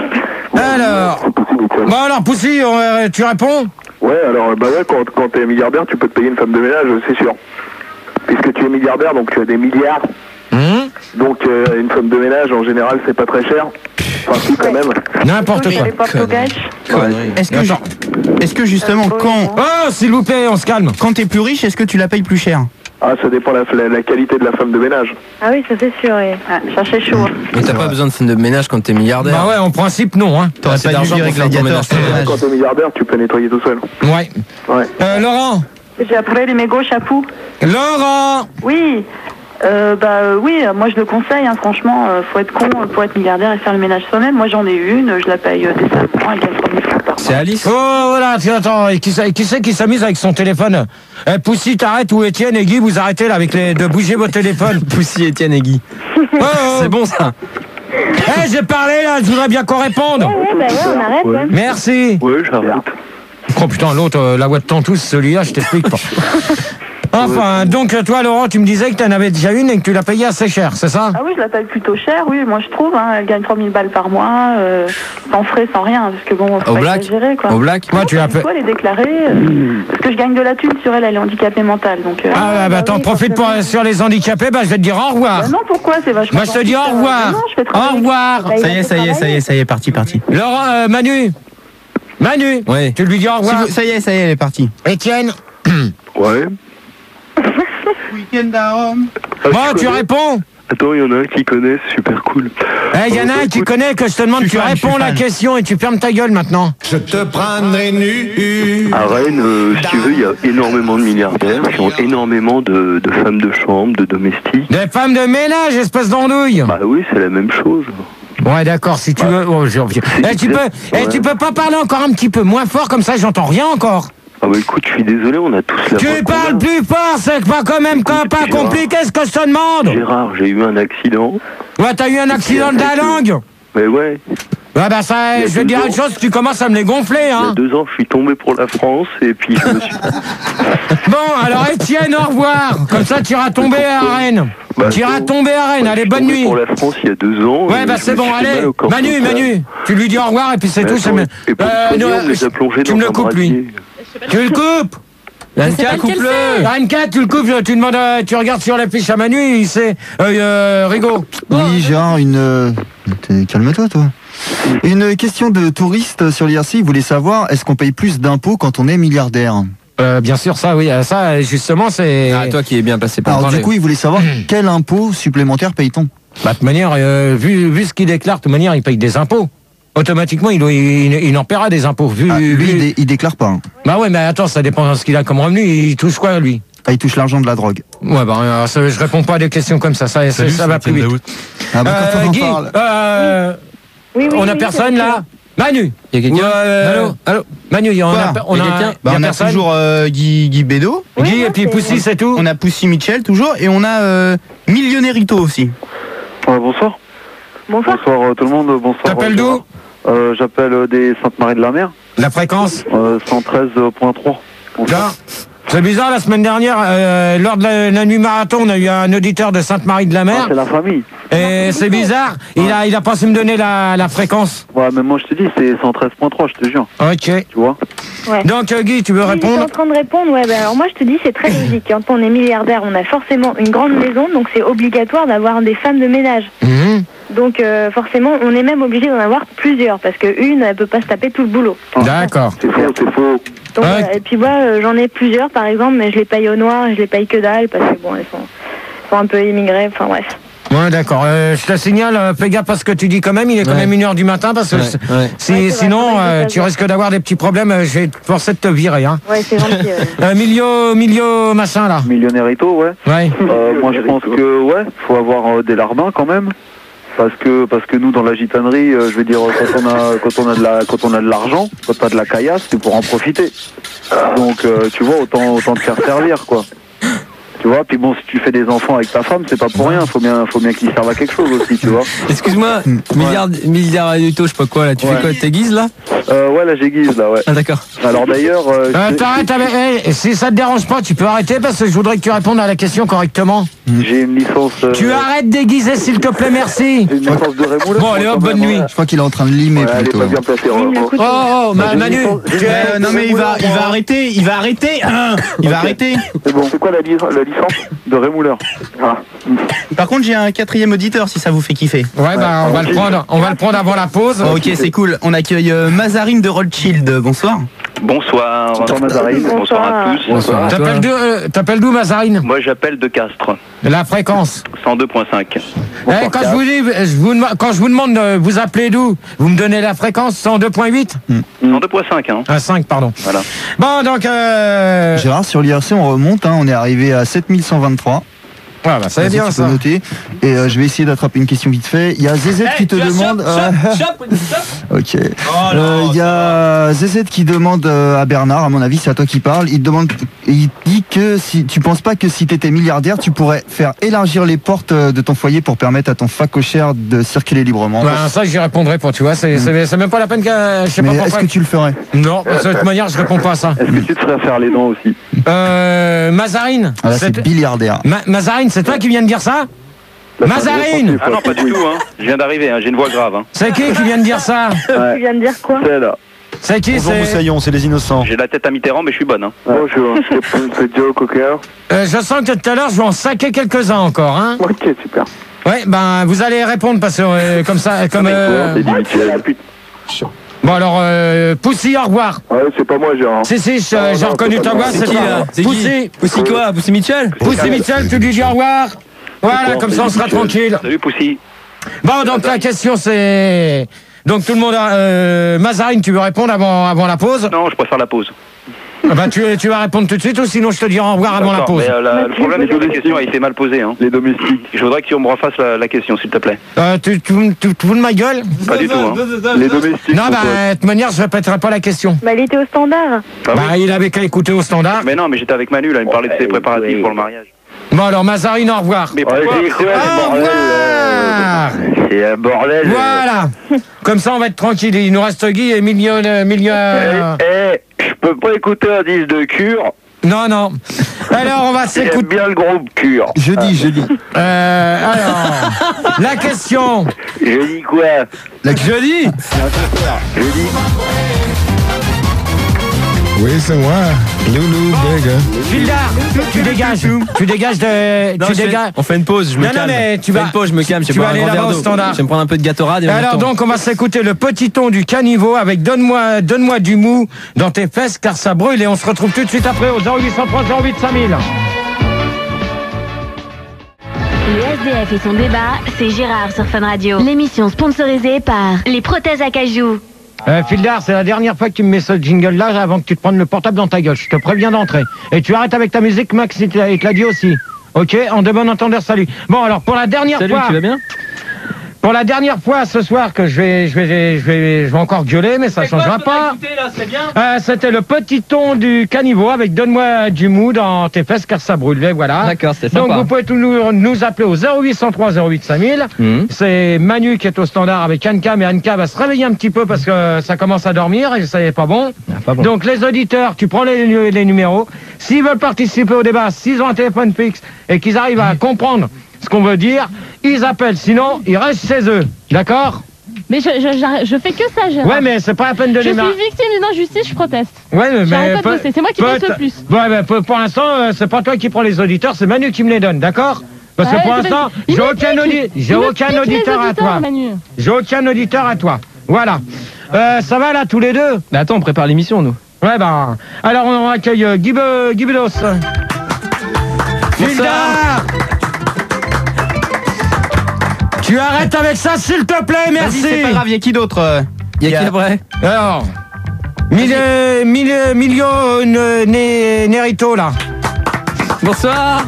Speaker 1: Alors,
Speaker 12: Poussy Mitchell.
Speaker 1: bon alors Poussy, euh, tu réponds?
Speaker 12: Ouais, alors, euh, bah ouais, quand, quand t'es milliardaire, tu peux te payer une femme de ménage, c'est sûr. Puisque tu es milliardaire, donc tu as des milliards.
Speaker 1: Hum
Speaker 12: Donc euh, une femme de ménage, en général, c'est pas très cher. Enfin, si, quand même.
Speaker 1: N'importe
Speaker 11: Les
Speaker 1: quoi.
Speaker 11: portes au gage.
Speaker 4: Est-ce que,
Speaker 1: Attends.
Speaker 4: est-ce que justement quand,
Speaker 1: Oh, s'il vous plaît, on se calme.
Speaker 4: quand t'es plus riche, est-ce que tu la payes plus cher?
Speaker 12: Ah, ça dépend la, la, la qualité de la femme de ménage.
Speaker 11: Ah oui, ça c'est sûr. Et...
Speaker 3: Ah, cherchez chaud.
Speaker 7: Mais t'as pas besoin de femme de ménage quand t'es milliardaire.
Speaker 1: Bah ouais, en principe, non, hein.
Speaker 4: T'aurais
Speaker 7: assez
Speaker 4: pas dû
Speaker 7: d'argent
Speaker 4: virer
Speaker 7: pour faire ton
Speaker 4: Gladiator.
Speaker 7: ménage.
Speaker 4: c'est dommage.
Speaker 12: Quand t'es milliardaire, tu peux nettoyer tout seul.
Speaker 1: Ouais.
Speaker 12: Ouais.
Speaker 1: Euh, Laurent.
Speaker 3: J'ai appelé les mégots chapou.
Speaker 1: Laurent.
Speaker 3: Oui. Euh, bah euh, oui, euh, moi je le conseille, hein, franchement, euh, faut être con euh, pour être milliardaire et faire le ménage soi-même. Moi j'en ai une, je la paye euh, décemment, elle gagne trois mille francs par mois.
Speaker 7: C'est Alice.
Speaker 1: Oh, voilà, tiens, attends, et qui, c'est- qui c'est qui s'amuse avec son téléphone? Eh, Poussy, t'arrêtes, ou Étienne et Guy, vous arrêtez là avec les, de bouger vos téléphones.
Speaker 7: Poussy, Étienne et Guy.
Speaker 1: Oh, oh.
Speaker 7: C'est bon ça.
Speaker 1: Eh, j'ai parlé là, je voudrais bien qu'on réponde.
Speaker 11: Ouais, ouais, bah ouais, on arrête, ouais.
Speaker 1: Merci.
Speaker 12: Ouais, j'arrête.
Speaker 1: Oh putain, l'autre, euh, la voix de Tantous, celui-là, je t'explique pas. Enfin, donc toi, Laurent, tu me disais que tu en avais déjà une et que tu l'as payée assez cher, c'est ça?
Speaker 3: Ah oui, je la paye plutôt cher, oui, moi je trouve, hein, elle gagne trois mille balles par mois, euh, sans frais, sans rien, parce que bon, faut
Speaker 7: Au
Speaker 3: pas
Speaker 7: black
Speaker 3: exagérer, quoi.
Speaker 7: Au black
Speaker 1: Moi, tu l'as fait.
Speaker 3: Faut les déclarer, euh, parce que je gagne de la thune sur elle, elle est handicapée mentale, donc... euh,
Speaker 1: Ah, bah, bah t'en
Speaker 3: oui,
Speaker 1: profites pour,
Speaker 3: forcément.
Speaker 1: sur les handicapés, bah je vais te dire au revoir.
Speaker 3: Bah non, pourquoi? C'est vachement...
Speaker 1: Moi, je te dis au
Speaker 3: gentil, ça.
Speaker 1: revoir.
Speaker 3: Non, je fais
Speaker 1: Au
Speaker 3: travailler.
Speaker 1: revoir.
Speaker 3: Bah, il
Speaker 4: Ça
Speaker 3: a
Speaker 4: y est,
Speaker 3: fait
Speaker 4: ça y est, ça y
Speaker 3: travailler.
Speaker 4: est, ça y est, parti, parti.
Speaker 1: Laurent, euh, Manu. Manu.
Speaker 7: Ouais.
Speaker 1: Tu lui dis au
Speaker 4: Si
Speaker 1: revoir.
Speaker 4: vous- Ça y est, ça y est, elle est partie.
Speaker 1: Étienne.
Speaker 12: Ouais.
Speaker 4: Week-end à Rome.
Speaker 1: Bon, tu réponds.
Speaker 12: Attends, il y en a un qui connaît, c'est super cool.
Speaker 1: Eh, il y en a un qui connaît que je te demande,
Speaker 4: Je suis
Speaker 1: tu
Speaker 4: fan, je
Speaker 1: réponds
Speaker 4: suis
Speaker 1: la
Speaker 4: fan.
Speaker 1: question et tu fermes ta gueule maintenant.
Speaker 6: Je te prendrai nu.
Speaker 12: À Rennes, euh, si tu veux, il y a énormément de milliardaires qui ont énormément de, de femmes de chambre, de domestiques.
Speaker 1: Des femmes de ménage, espèce d'andouille.
Speaker 12: Bah oui, c'est la même chose.
Speaker 1: Ouais, d'accord, si tu veux. Oh, je reviens. Eh, tu peux, eh,
Speaker 12: Ouais.
Speaker 1: tu peux pas parler encore un petit peu moins fort, comme ça j'entends rien encore.
Speaker 12: Ah bah écoute, je suis désolé, on a tous la voix
Speaker 1: Tu
Speaker 12: qu'on
Speaker 1: parles
Speaker 12: a.
Speaker 1: plus fort, c'est pas quand même
Speaker 12: Écoute,
Speaker 1: pas
Speaker 12: Gérard.
Speaker 1: compliqué ce que je te demande.
Speaker 12: Gérard, j'ai eu un accident.
Speaker 1: Ouais, t'as eu un accident de la langue.
Speaker 12: Mais ouais,
Speaker 1: Ouais, bah ça,
Speaker 12: Il y a
Speaker 1: je vais te
Speaker 12: deux
Speaker 1: dire
Speaker 12: ans.
Speaker 1: une chose, tu commences à me les gonfler,
Speaker 12: il y a
Speaker 1: hein.
Speaker 12: deux ans, je suis tombé pour la France et puis je me suis...
Speaker 1: Bon, alors Étienne, au revoir. Comme ça, tu iras tomber à Rennes.
Speaker 12: Bah,
Speaker 1: tu iras
Speaker 12: bon.
Speaker 1: tomber à Rennes,
Speaker 12: Je
Speaker 1: allez,
Speaker 12: suis
Speaker 1: bonne
Speaker 12: tombé
Speaker 1: nuit.
Speaker 12: pour la France il y a deux ans.
Speaker 1: Ouais,
Speaker 12: et
Speaker 1: bah
Speaker 12: je
Speaker 1: c'est
Speaker 12: me
Speaker 1: bon,
Speaker 12: suis fait
Speaker 1: allez.
Speaker 12: mal au corps
Speaker 1: Manu,
Speaker 12: social.
Speaker 1: Manu, tu lui dis au revoir et puis c'est
Speaker 12: Mais
Speaker 1: tout. ça
Speaker 12: attends,
Speaker 1: me-
Speaker 12: et pour
Speaker 1: Euh,
Speaker 12: le
Speaker 1: non,
Speaker 12: soigner, on les a plongés
Speaker 1: tu
Speaker 12: dans
Speaker 1: me le
Speaker 12: un
Speaker 1: coupes, lui.
Speaker 12: brasier.
Speaker 1: Tu le coupes. Ranka, coupe-le. Ranka, tu le coupes, tu demandes, euh, tu regardes sur la fiche à Manu, il sait, euh, euh, Rigaud.
Speaker 5: Oui, Gérard, une... euh, t'es- Calme-toi, toi. Une question de touriste sur l'I R C, il voulait savoir, est-ce qu'on paye plus d'impôts quand on est milliardaire?
Speaker 1: Euh, bien sûr, ça, oui, euh, ça, justement, c'est...
Speaker 7: Ah, toi qui es bien placé pour en
Speaker 5: Alors
Speaker 7: parler.
Speaker 5: du coup, il voulait savoir quel impôt supplémentaire paye-t-on?
Speaker 1: Bah, de toute manière, euh, vu, vu ce qu'il déclare, de toute manière, il paye des impôts. automatiquement, il, il, il en paiera des impôts. Vu,
Speaker 5: Ah, lui,
Speaker 1: vu-
Speaker 5: il, dé- il déclare pas. hein.
Speaker 1: Bah ouais, mais attends, ça dépend de ce qu'il a comme revenu. Il touche quoi, lui?
Speaker 5: Ah, il touche l'argent de la drogue.
Speaker 1: Ouais, bah, euh, ça, je réponds pas à des questions comme ça. Ça, ça, ça va plus vite.
Speaker 5: Ah bah, quand
Speaker 1: Euh,
Speaker 5: on en
Speaker 1: Guy,
Speaker 5: parle.
Speaker 1: euh,
Speaker 11: Oui, oui,
Speaker 1: on a
Speaker 11: oui,
Speaker 1: personne
Speaker 11: c'est
Speaker 1: là? Manu.
Speaker 7: Il y a quelqu'un
Speaker 1: Euh,
Speaker 7: Allô
Speaker 1: Allô Manu, il y en a,
Speaker 4: Quoi
Speaker 1: on
Speaker 4: Il y a
Speaker 1: a,
Speaker 4: quelqu'un
Speaker 1: il
Speaker 4: Bah,
Speaker 1: y a
Speaker 4: on a
Speaker 1: personne.
Speaker 4: toujours euh, Guy, Guy Bédo.
Speaker 11: Oui,
Speaker 1: Guy
Speaker 11: moi,
Speaker 1: et puis
Speaker 11: c'est-
Speaker 1: Poussy, c'est tout.
Speaker 4: On a Poussy Mitchell toujours. Et on a euh, Millionnairito aussi.
Speaker 12: Ouais, bonsoir.
Speaker 11: Bonsoir.
Speaker 12: Bonsoir euh, tout le monde. Bonsoir.
Speaker 1: T'appelles
Speaker 12: euh,
Speaker 1: d'où?
Speaker 12: euh, J'appelle euh, des Sainte-Marie-de-la-Mer.
Speaker 1: La fréquence.
Speaker 12: Euh, cent treize point trois.
Speaker 1: Là. C'est bizarre, la semaine dernière, euh, lors de la, la nuit marathon, on a eu un auditeur de
Speaker 12: Ah,
Speaker 1: Sainte-Marie-de-la-Mer.
Speaker 12: c'est la famille.
Speaker 1: Et c'est bizarre, il a, il a pas su me donner la, la fréquence.
Speaker 12: Ouais, mais moi je te dis, c'est cent treize point trois, je te jure.
Speaker 1: Ok.
Speaker 12: Tu vois?
Speaker 11: Ouais.
Speaker 1: Donc euh, Guy, tu veux
Speaker 11: Oui, j'étais
Speaker 1: répondre?
Speaker 11: en train de répondre, ouais, ben alors moi je te dis c'est très logique. Quand on est milliardaire, on a forcément une grande maison, donc c'est obligatoire d'avoir des femmes de ménage.
Speaker 1: Mhm.
Speaker 11: Donc euh, forcément, on est même obligé d'en avoir plusieurs, parce qu'une, elle peut pas se taper tout le boulot.
Speaker 1: D'accord.
Speaker 12: C'est faux, c'est faux.
Speaker 11: Donc,
Speaker 1: Ouais.
Speaker 11: voilà. Et puis moi, euh, j'en ai plusieurs par exemple, mais je les paye au noir, je les paye que dalle, parce que bon, elles sont, sont un peu immigrées, enfin bref.
Speaker 1: Ouais, d'accord. Euh, je te signale, euh, fais gaffe à ce que tu dis quand même, il est quand
Speaker 7: Ouais.
Speaker 1: même une heure du matin, parce que
Speaker 7: Ouais,
Speaker 1: c'est-
Speaker 7: ouais.
Speaker 1: si-
Speaker 11: Ouais, c'est vrai,
Speaker 1: sinon,
Speaker 11: faudrait que je
Speaker 1: euh,
Speaker 11: fasse
Speaker 1: tu
Speaker 11: gaffe.
Speaker 1: risques d'avoir des petits problèmes, euh, je vais te forcer de te virer. Hein.
Speaker 11: Ouais, c'est gentil. ouais.
Speaker 1: Euh, Milio, Milio, machin là.
Speaker 12: Millionnairito, ouais.
Speaker 1: Ouais.
Speaker 12: Euh, moi je pense que, ouais, faut avoir euh, des larbins quand même. Parce que, parce que nous, dans la gitanerie, euh, je veux dire, quand on a, quand on a de la, quand on a de l'argent, quand t'as de la caillasse, c'est pour en profiter. Donc, euh, tu vois, autant, autant te faire servir, quoi. Tu vois, puis bon, si tu fais des enfants avec ta femme, c'est pas pour rien, faut bien, faut bien qu'ils servent à quelque chose aussi, tu vois.
Speaker 7: Excuse-moi, milliard, milliard de je sais pas quoi là, tu
Speaker 12: Ouais.
Speaker 7: fais quoi, t'aiguises là?
Speaker 12: Euh, ouais, là j'aiguise, là, ouais.
Speaker 7: Ah d'accord.
Speaker 12: Alors d'ailleurs, euh,
Speaker 1: Euh,
Speaker 12: j'ai-
Speaker 1: t'arrêtes avec... eh, si ça te dérange pas, tu peux arrêter parce que je voudrais que tu répondes à la question correctement.
Speaker 12: j'ai une licence. euh,
Speaker 1: Tu arrêtes d'aiguiser s'il te plaît, merci.
Speaker 12: J'ai une licence de rémouleur.
Speaker 1: Bon, allez hop, bonne nuit.
Speaker 5: Je crois qu'il est en train de limer
Speaker 12: Ouais, elle est
Speaker 5: plutôt.
Speaker 12: pas bien placée.
Speaker 11: Oui, mais
Speaker 12: hein.
Speaker 11: écoute,
Speaker 1: Oh, oh, Ma- Manu, tu es...
Speaker 4: Euh, non mais il va, il va arrêter, il va arrêter, hein, il va
Speaker 12: Ok.
Speaker 4: arrêter.
Speaker 12: C'est bon, c'est quoi la, li- la licence de rémouleur? Ah.
Speaker 4: Par contre j'ai un quatrième auditeur si ça vous fait kiffer.
Speaker 1: Ouais, bah, on va le prendre, on va le prendre avant la pause.
Speaker 4: Oh, ok c'est cool, on accueille euh, Mazarine de Rothschild, bonsoir.
Speaker 2: Bonsoir.
Speaker 12: Bonsoir, Mazarine.
Speaker 2: Bonsoir à tous.
Speaker 7: Bonsoir.
Speaker 1: T'appelles d'où, euh, t'appelles d'où, Mazarine?
Speaker 2: Moi j'appelle de Castres,
Speaker 1: La fréquence.
Speaker 2: cent deux point cinq.
Speaker 1: Eh, quand, je vous dis, je vous, dem- quand je vous demande de vous appeler d'où, vous me donnez la fréquence cent deux point huit?
Speaker 2: cent deux point cinq, hein.
Speaker 1: Ah, cinq, pardon.
Speaker 2: Voilà.
Speaker 1: Bon, donc... Euh...
Speaker 5: Gérard, sur l'I R C, on remonte, hein, on est arrivé à sept mille cent vingt-trois.
Speaker 1: Ouais, bah, ça va
Speaker 5: Vas-y,
Speaker 1: bien,
Speaker 5: tu
Speaker 1: ça.
Speaker 5: peux noter. Et euh, je vais essayer d'attraper une question vite fait. Il y a Z Z qui te demande. euh, ok. Euh, Il y a Z Z qui demande euh, à Bernard, à mon avis, c'est à toi qui parle. Il te demande, il dit que si tu penses pas que si tu étais milliardaire, tu pourrais faire élargir les portes euh, de ton foyer pour permettre à ton facochère de circuler librement.
Speaker 1: Bah, ça, j'y répondrai pas, tu vois. C'est c'est- c'est même pas la peine que. Je sais
Speaker 5: Mais
Speaker 1: pas
Speaker 5: est-ce
Speaker 1: pourquoi.
Speaker 5: que tu le ferais?
Speaker 1: Non, parce que de toute manière, je réponds pas à ça.
Speaker 12: Est-ce que tu te ferais faire les dents aussi?
Speaker 1: Euh. Mazarine.
Speaker 5: Ah là, c'est
Speaker 1: c'est-
Speaker 5: milliardaire.
Speaker 1: Ma- Mazarine, c'est toi qui viens de dire ça? Mazarine!
Speaker 2: Ah non, pas du tout, hein. Je viens d'arriver, hein. J'ai une voix grave, hein.
Speaker 1: C'est qui qui vient de dire ça?
Speaker 11: tu viens de dire quoi?
Speaker 12: C'est là.
Speaker 1: C'est qui?
Speaker 5: Bonjour
Speaker 1: C'est.
Speaker 5: Moussaillon, c'est les innocents.
Speaker 2: J'ai la tête à Mitterrand, mais je suis bonne, hein.
Speaker 12: Bonjour, c'est Joe Cocker.
Speaker 1: Euh, je sens que tout à l'heure, je vais en saquer quelques-uns encore, hein?
Speaker 12: Ok, super.
Speaker 1: Ouais, ben, vous allez répondre parce que euh, comme ça, comme. euh,
Speaker 12: C'est Dimitri.
Speaker 1: Bon, alors, euh, Poussy, au revoir.
Speaker 12: Ouais, c'est pas moi, Gérard.
Speaker 1: Si, si, je- j'ai reconnu ta voix, c'est
Speaker 7: qui
Speaker 1: toi.
Speaker 7: là? C'est
Speaker 1: Poussy.
Speaker 7: qui? Poussy quoi? Poussy Mitchell?
Speaker 1: Poussy Mitchell, tu lui dis au revoir. Voilà, comme ça on sera tranquille.
Speaker 2: Salut, Poussy.
Speaker 1: Bon, donc la question c'est... Donc tout le monde a... Euh, Mazarine, tu veux répondre avant, avant la pause?
Speaker 2: Non, je préfère la pause.
Speaker 1: Ah bah, tu, tu vas répondre tout de suite ou sinon je te dirai au revoir avant la
Speaker 2: D'accord,
Speaker 1: pause.
Speaker 2: mais euh, la- le problème c'est que la question a été mal posée, hein.
Speaker 12: Les domestiques.
Speaker 2: Je voudrais que tu me refasses la, la question, s'il te plaît.
Speaker 1: Euh, tu, tu, tu, tu te fous de ma gueule?
Speaker 2: Pas du tout, hein.
Speaker 12: Les domestiques.
Speaker 1: Non,
Speaker 12: mon
Speaker 1: bah,
Speaker 12: pote.
Speaker 1: de toute manière, je répéterai pas la question.
Speaker 11: Bah, il était au standard.
Speaker 2: Bah oui.
Speaker 1: Bah, il avait qu'à écouter au standard.
Speaker 2: Mais non, mais j'étais avec Manu, là, il me parlait de ses préparatifs pour le mariage.
Speaker 1: Bon, alors, Mazarine, au revoir.
Speaker 2: Mais
Speaker 10: Ouais,
Speaker 2: pourquoi
Speaker 10: j'ai cru,
Speaker 1: Au
Speaker 10: bordel,
Speaker 1: revoir!
Speaker 10: euh, c'est un bordel.
Speaker 1: Voilà. Comme ça, on va être tranquille. Il nous reste Guy et million... million...
Speaker 10: Eh, eh, je peux pas écouter un disque de Cure.
Speaker 1: Non, non. Alors, on va
Speaker 10: J'aime
Speaker 1: s'écouter...
Speaker 10: bien le groupe Cure.
Speaker 5: Jeudi, jeudi.
Speaker 1: Euh, alors, la question.
Speaker 10: Je dis quoi?
Speaker 1: Jeudi.
Speaker 10: Je dis.
Speaker 6: Oui, c'est moi. Loulou, Bega.
Speaker 1: Gildard, tu dégages. Tu dégages de.
Speaker 7: Non,
Speaker 1: tu
Speaker 7: je fais-
Speaker 1: dégages.
Speaker 7: on fait une pause, je me
Speaker 1: Non, non,
Speaker 7: calme.
Speaker 1: mais tu
Speaker 7: Je fais
Speaker 1: vas-
Speaker 7: une pause, je me calme, je
Speaker 1: tu
Speaker 7: vais
Speaker 1: vas
Speaker 7: boire un
Speaker 1: aller
Speaker 7: grand
Speaker 1: là-bas
Speaker 7: verre
Speaker 1: au
Speaker 7: d'eau.
Speaker 1: standard.
Speaker 7: Je vais me prendre un peu de Gatorade et on
Speaker 1: Alors
Speaker 7: retourne.
Speaker 1: donc on va s'écouter le petit ton du caniveau avec donne-moi donne-moi du mou dans tes fesses car ça brûle et on se retrouve tout de suite après au zéro huit cent trois zéro huit cinq mille.
Speaker 8: Le S D F et son débat, c'est Gérard sur Fun Radio. L'émission sponsorisée par les prothèses à cajou.
Speaker 1: Euh, Fildar, c'est la dernière fois que tu me mets ce jingle-là avant que tu te prennes le portable dans ta gueule. Je te préviens d'entrer. Et tu arrêtes avec ta musique, Max, et te l'a dit aussi. Ok, en de bon entendeur, salut. Bon, alors, pour la dernière
Speaker 7: Salut,
Speaker 1: fois...
Speaker 7: tu vas bien?
Speaker 1: Pour la dernière fois ce soir que je vais, je vais, je vais, je vais encore gueuler, mais ça changera pas. Euh, C'était le petit ton du caniveau avec Donne-moi du mou dans tes fesses car ça brûle. Voilà.
Speaker 7: D'accord, c'est sympa.
Speaker 1: Donc vous pouvez tout nous, nous appeler au zéro huit cent trois zéro huit cinq mille. Mmh. C'est Manu qui est au standard avec Anka, mais Anka va se réveiller un petit peu parce que ça commence à dormir et ça n'est pas bon.
Speaker 7: Ah, pas bon.
Speaker 1: Donc les auditeurs, tu prends les, les numéros. S'ils veulent participer au débat, s'ils ont un téléphone fixe et qu'ils arrivent à comprendre ce qu'on veut dire, ils appellent, sinon ils restent chez eux, d'accord?
Speaker 13: Mais je, je, je fais que ça, Gérard.
Speaker 1: Ouais, mais c'est pas la peine de
Speaker 13: je
Speaker 1: les
Speaker 13: Je suis victime d'une injustice, je proteste.
Speaker 1: Ouais, mais...
Speaker 13: J'arrête pas de bosser, c'est moi qui bosse le plus.
Speaker 1: Ouais, mais pour, pour l'instant, euh, c'est pas toi qui prends les auditeurs, c'est Manu qui me les donne, d'accord? Parce
Speaker 13: ouais,
Speaker 1: que pour l'instant, j'ai aucun, audi j'ai aucun auditeur à toi. J'ai aucun auditeur à toi. Voilà. Euh, ça va là, tous les deux?
Speaker 7: Mais attends, on prépare l'émission, nous.
Speaker 1: Ouais, bah... Alors, on accueille euh, Guy, Guy Bedos. Fildar! Tu arrêtes avec ça, s'il te plaît, merci.
Speaker 4: C'est pas grave, il y a qui d'autre?
Speaker 7: Il y a qui après?
Speaker 1: Alors, Mille, mille, Milio euh, né, Nerito, là.
Speaker 7: Bonsoir.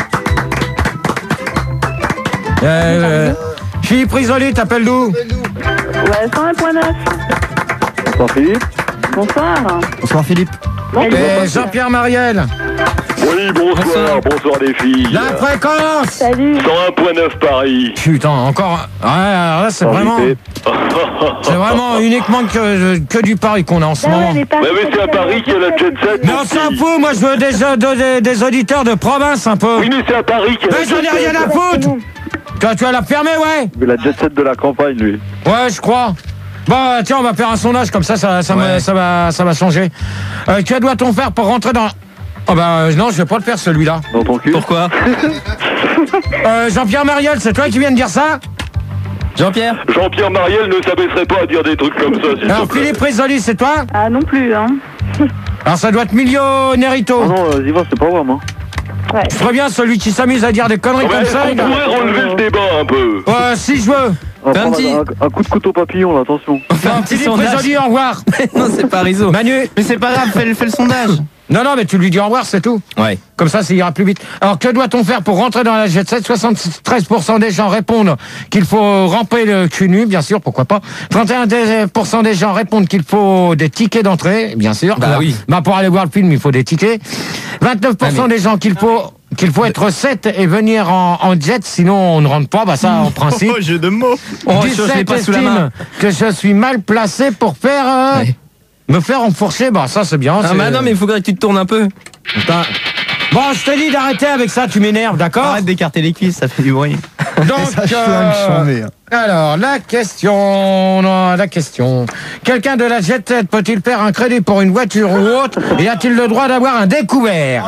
Speaker 1: Euh, euh, Philippe Risoli, t'appelles d'où?
Speaker 3: Ouais, cent un point neuf.
Speaker 12: Bonsoir Philippe.
Speaker 3: Bonsoir.
Speaker 5: Bonsoir Philippe.
Speaker 1: Et Jean-Pierre Mariel.
Speaker 10: Oui, bonsoir, bonsoir les filles.
Speaker 1: La fréquence.
Speaker 3: Salut.
Speaker 10: cent un point neuf Paris.
Speaker 1: Putain, encore... Ouais, alors là, c'est vraiment... C'est vraiment uniquement que, que du Paris qu'on a en ce
Speaker 3: Ah ouais,
Speaker 1: moment.
Speaker 3: mais pas-
Speaker 10: Ouais, mais c'est à Paris qu'il y a la jet set.
Speaker 1: Mais on s'en fout, moi je veux des, des, des auditeurs de province un peu.
Speaker 10: Oui, mais c'est à Paris qu'il y a
Speaker 1: Mais
Speaker 10: la
Speaker 1: j'en
Speaker 10: jet
Speaker 1: ai rien
Speaker 10: set.
Speaker 1: à foutre. Quand tu vas la fermer, ouais.
Speaker 12: Mais la jet set de la campagne, lui.
Speaker 1: Ouais, je crois. Bon, tiens, on va faire un sondage, comme ça, ça, ça,
Speaker 7: Ouais.
Speaker 1: me- ça, va, ça va changer. Euh, que doit-on faire pour rentrer dans... Oh bah euh, non, je vais pas le faire celui-là.
Speaker 12: Dans ton cul.
Speaker 7: Pourquoi?
Speaker 1: Euh, Jean-Pierre Mariel, c'est toi qui viens de dire ça?
Speaker 7: Jean-Pierre?
Speaker 10: Jean-Pierre Mariel ne s'abaisserait pas à dire des trucs comme ça, s'il te
Speaker 1: Alors
Speaker 10: plaît.
Speaker 1: Philippe Risoli, c'est toi?
Speaker 3: Ah non plus, hein.
Speaker 1: Alors ça doit être Milio Nerito.
Speaker 12: Oh non, euh, Ziva, c'est pas moi, moi.
Speaker 3: Ouais.
Speaker 1: Je préviens celui qui s'amuse à dire des conneries
Speaker 10: Ouais,
Speaker 1: comme ça.
Speaker 10: on
Speaker 1: il a-
Speaker 10: pourrait relever le débat un peu.
Speaker 1: Euh, si je veux.
Speaker 12: On va
Speaker 7: Fais un
Speaker 12: prendre
Speaker 7: petit-
Speaker 12: un, un coup de couteau papillon, là, attention.
Speaker 7: On fait un
Speaker 1: Non,
Speaker 7: petit
Speaker 1: Philippe
Speaker 7: sondage.
Speaker 1: Risoli, au revoir.
Speaker 7: Non, c'est pas Rizzo.
Speaker 1: Manu.
Speaker 4: Mais c'est pas grave, fais, le- fais le sondage.
Speaker 1: Non, non, mais tu lui dis au revoir, c'est tout.
Speaker 7: Ouais.
Speaker 1: Comme ça, ça ira plus vite. Alors, que doit-on faire pour rentrer dans la jet set? soixante-treize pour cent des gens répondent qu'il faut ramper le cul nu, bien sûr, pourquoi pas. trente et un pour cent des gens répondent qu'il faut des tickets d'entrée, bien sûr.
Speaker 7: Bah oui.
Speaker 1: Bah, pour aller voir le film, il faut des tickets. vingt-neuf pour cent
Speaker 7: Ah, mais-
Speaker 1: des gens qu'il faut... qu'il faut être sept et venir en, en jet, sinon on ne rentre pas, bah ça en principe.
Speaker 4: Oh, jeu de mots. Oh, je l'ai
Speaker 1: dix-sept
Speaker 4: pas sous la main.
Speaker 1: estiment que je suis mal placé pour faire... euh,
Speaker 7: Ouais.
Speaker 1: me faire enfourcher, bah ça c'est bien.
Speaker 7: Ah,
Speaker 1: c'est-
Speaker 7: bah non, mais il faudrait que tu te tournes un peu.
Speaker 1: Putain. Bon, je te dis d'arrêter avec ça, tu m'énerves, d'accord?
Speaker 4: Arrête d'écarter les cuisses, ça fait du bruit.
Speaker 1: Donc,
Speaker 5: Ça, je peux me chambrer, hein.
Speaker 1: alors, la question, non, la question. Quelqu'un de la jet set peut-il faire un crédit pour une voiture ou autre et a-t-il le droit d'avoir un découvert?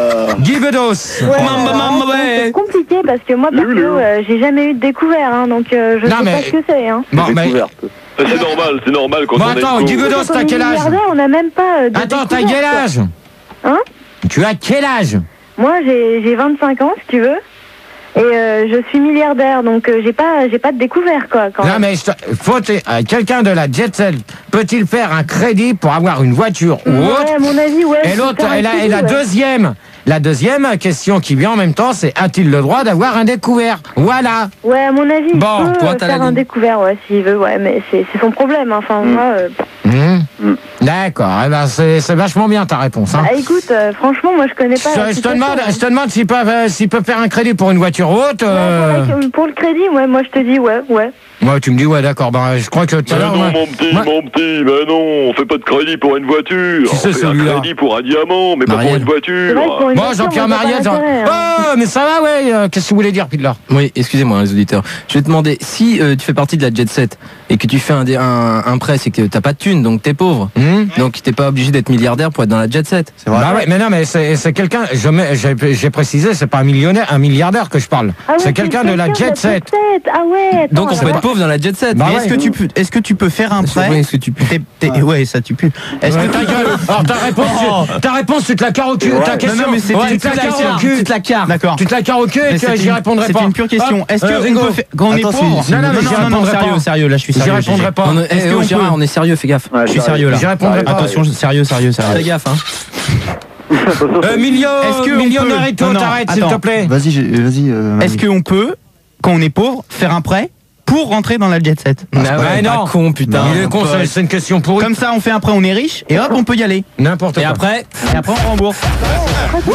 Speaker 1: Guy Bedos.
Speaker 11: Ouais, alors, c'est compliqué parce que moi, perso, euh, j'ai jamais eu de découvert, hein, donc euh, je
Speaker 1: Non,
Speaker 11: sais
Speaker 1: mais-
Speaker 11: pas ce que c'est. Hein.
Speaker 1: Bon, mais...
Speaker 10: C'est normal, c'est normal quand
Speaker 1: Bon,
Speaker 10: on
Speaker 1: attends,
Speaker 10: est
Speaker 1: Guy
Speaker 10: pauvre.
Speaker 1: Bedos,
Speaker 11: Quand on
Speaker 1: t'as
Speaker 11: est
Speaker 1: quel âge?
Speaker 11: milliardaire, on n'a même pas euh, de
Speaker 1: Attends, t'as
Speaker 11: découvert,
Speaker 1: quel
Speaker 11: quoi.
Speaker 1: âge?
Speaker 11: Hein?
Speaker 1: Tu as quel âge?
Speaker 11: Moi, j'ai j'ai vingt-cinq ans, si tu veux. Et euh, je suis milliardaire, donc euh, j'ai pas, j'ai pas de découvert, quoi. Quand
Speaker 1: Non,
Speaker 11: même.
Speaker 1: mais je te- faut te- euh, quelqu'un de la jet set peut-il faire un crédit pour avoir une voiture ou
Speaker 11: Ouais,
Speaker 1: autre?
Speaker 11: à mon avis, ouais.
Speaker 1: Et
Speaker 11: je
Speaker 1: l'autre,
Speaker 11: peux faire un
Speaker 1: et la, et
Speaker 11: crédit,
Speaker 1: la
Speaker 11: ouais.
Speaker 1: deuxième, la deuxième question qui vient en même temps, c'est a-t-il le droit d'avoir un découvert? Voilà.
Speaker 11: Ouais, à mon avis,
Speaker 1: Bon,
Speaker 11: il peut
Speaker 1: toi,
Speaker 11: euh,
Speaker 1: t'as la
Speaker 11: faire un
Speaker 1: ligne.
Speaker 11: découvert, ouais, s'il veut, ouais, mais c'est c'est son problème, hein. Enfin, moi... euh,
Speaker 1: Mmh. D'accord, eh ben c'est c'est vachement bien ta réponse. Hein.
Speaker 11: bah, écoute, euh, franchement, moi, je connais pas... la
Speaker 1: Je, je te
Speaker 11: situation,
Speaker 1: demande,
Speaker 11: hein.
Speaker 1: je te demande s'il peut, euh, s'il peut faire un crédit pour une voiture haute.
Speaker 11: Ouais,
Speaker 1: Euh...
Speaker 11: pour, la- pour le crédit, ouais, moi, je te dis, ouais, ouais.
Speaker 1: Ouais, tu me dis ouais, d'accord. Ben, je crois que tout à
Speaker 10: Mais
Speaker 1: l'heure.
Speaker 10: non,
Speaker 1: moi-
Speaker 10: mon petit,
Speaker 1: moi-
Speaker 10: mon petit, mais non, on fait pas de crédit pour une voiture.
Speaker 1: Qui c'est,
Speaker 10: on fait un
Speaker 1: celui-là
Speaker 10: crédit pour un diamant, mais pas pour
Speaker 7: Marielle.
Speaker 10: une voiture.
Speaker 11: C'est vrai que pour une
Speaker 1: Bon,
Speaker 11: voiture,
Speaker 1: Jean-Pierre
Speaker 11: moi, j'ai
Speaker 1: Mariette.
Speaker 11: pas
Speaker 1: Jean-
Speaker 11: d'intérêt, hein.
Speaker 1: Oh, mais ça va, ouais. euh, Qu'est-ce que vous voulez dire, Pidler?
Speaker 7: Oui, excusez-moi les auditeurs. Je vais te demander, si euh, tu fais partie de la jet set et que tu fais un, dé- un, un prêt, c'est que t'as pas de thune, donc t'es pauvre.
Speaker 1: Hum
Speaker 7: Donc t'es pas obligé d'être milliardaire pour être dans la jet set.
Speaker 5: C'est vrai.
Speaker 1: Bah ouais, mais non, mais c'est c'est quelqu'un. je mets- J'ai j'ai précisé, c'est pas un millionnaire, un milliardaire que je parle.
Speaker 11: Ah ouais,
Speaker 1: c'est quelqu'un de la jet set.
Speaker 11: Ah ouais, attends,
Speaker 7: Donc on peut
Speaker 11: alors-
Speaker 7: être pauvre pauvre dans la jet set.
Speaker 4: Bah ouais. Est-ce que tu peux, est-ce que tu peux faire un prêt?
Speaker 7: Ouais, est-ce que tu peux
Speaker 4: t'es, t'es, ouais. ouais, ça tu peux. Est-ce
Speaker 1: ouais,
Speaker 4: que
Speaker 1: ta gueule. Alors ta réponse, oh. tu, ta réponse, tu te la carres au cul. Ouais. Ta question,
Speaker 4: non, non, mais c'est
Speaker 1: ouais,
Speaker 4: tu
Speaker 1: te la carres au cul.
Speaker 4: Tu te la carres. D'accord.
Speaker 1: Tu te la carres au cul et j'y répondrai pas.
Speaker 4: C'est une pure question. Est-ce que
Speaker 1: Ringo,
Speaker 4: on peut faire, quand on est pauvre?
Speaker 1: Non, non, non, non,
Speaker 4: sérieux, sérieux. Là, je suis sérieux.
Speaker 1: J'y répondrai pas.
Speaker 7: Est-ce que Gérard, on est sérieux? Fais gaffe.
Speaker 4: Je suis sérieux là.
Speaker 1: J'y répondrai pas.
Speaker 4: Attention, sérieux, sérieux, sérieux.
Speaker 7: Fais gaffe, hein.
Speaker 1: Euh, Million, millionnaire et tout, t'arrêtes s'il te plaît.
Speaker 5: Vas-y, vas-y. Euh,
Speaker 4: Est-ce qu'on peut, quand on est pauvre, faire un prêt pour rentrer dans la jet set?
Speaker 7: Ah ouais, non, con, putain.
Speaker 1: Il est con, c'est une question pourrie.
Speaker 4: Comme ça, on fait un prêt, on est riche, et hop, on peut y aller.
Speaker 1: N'importe quoi.
Speaker 7: Et après,
Speaker 4: et après, on rembourse.
Speaker 1: Bon,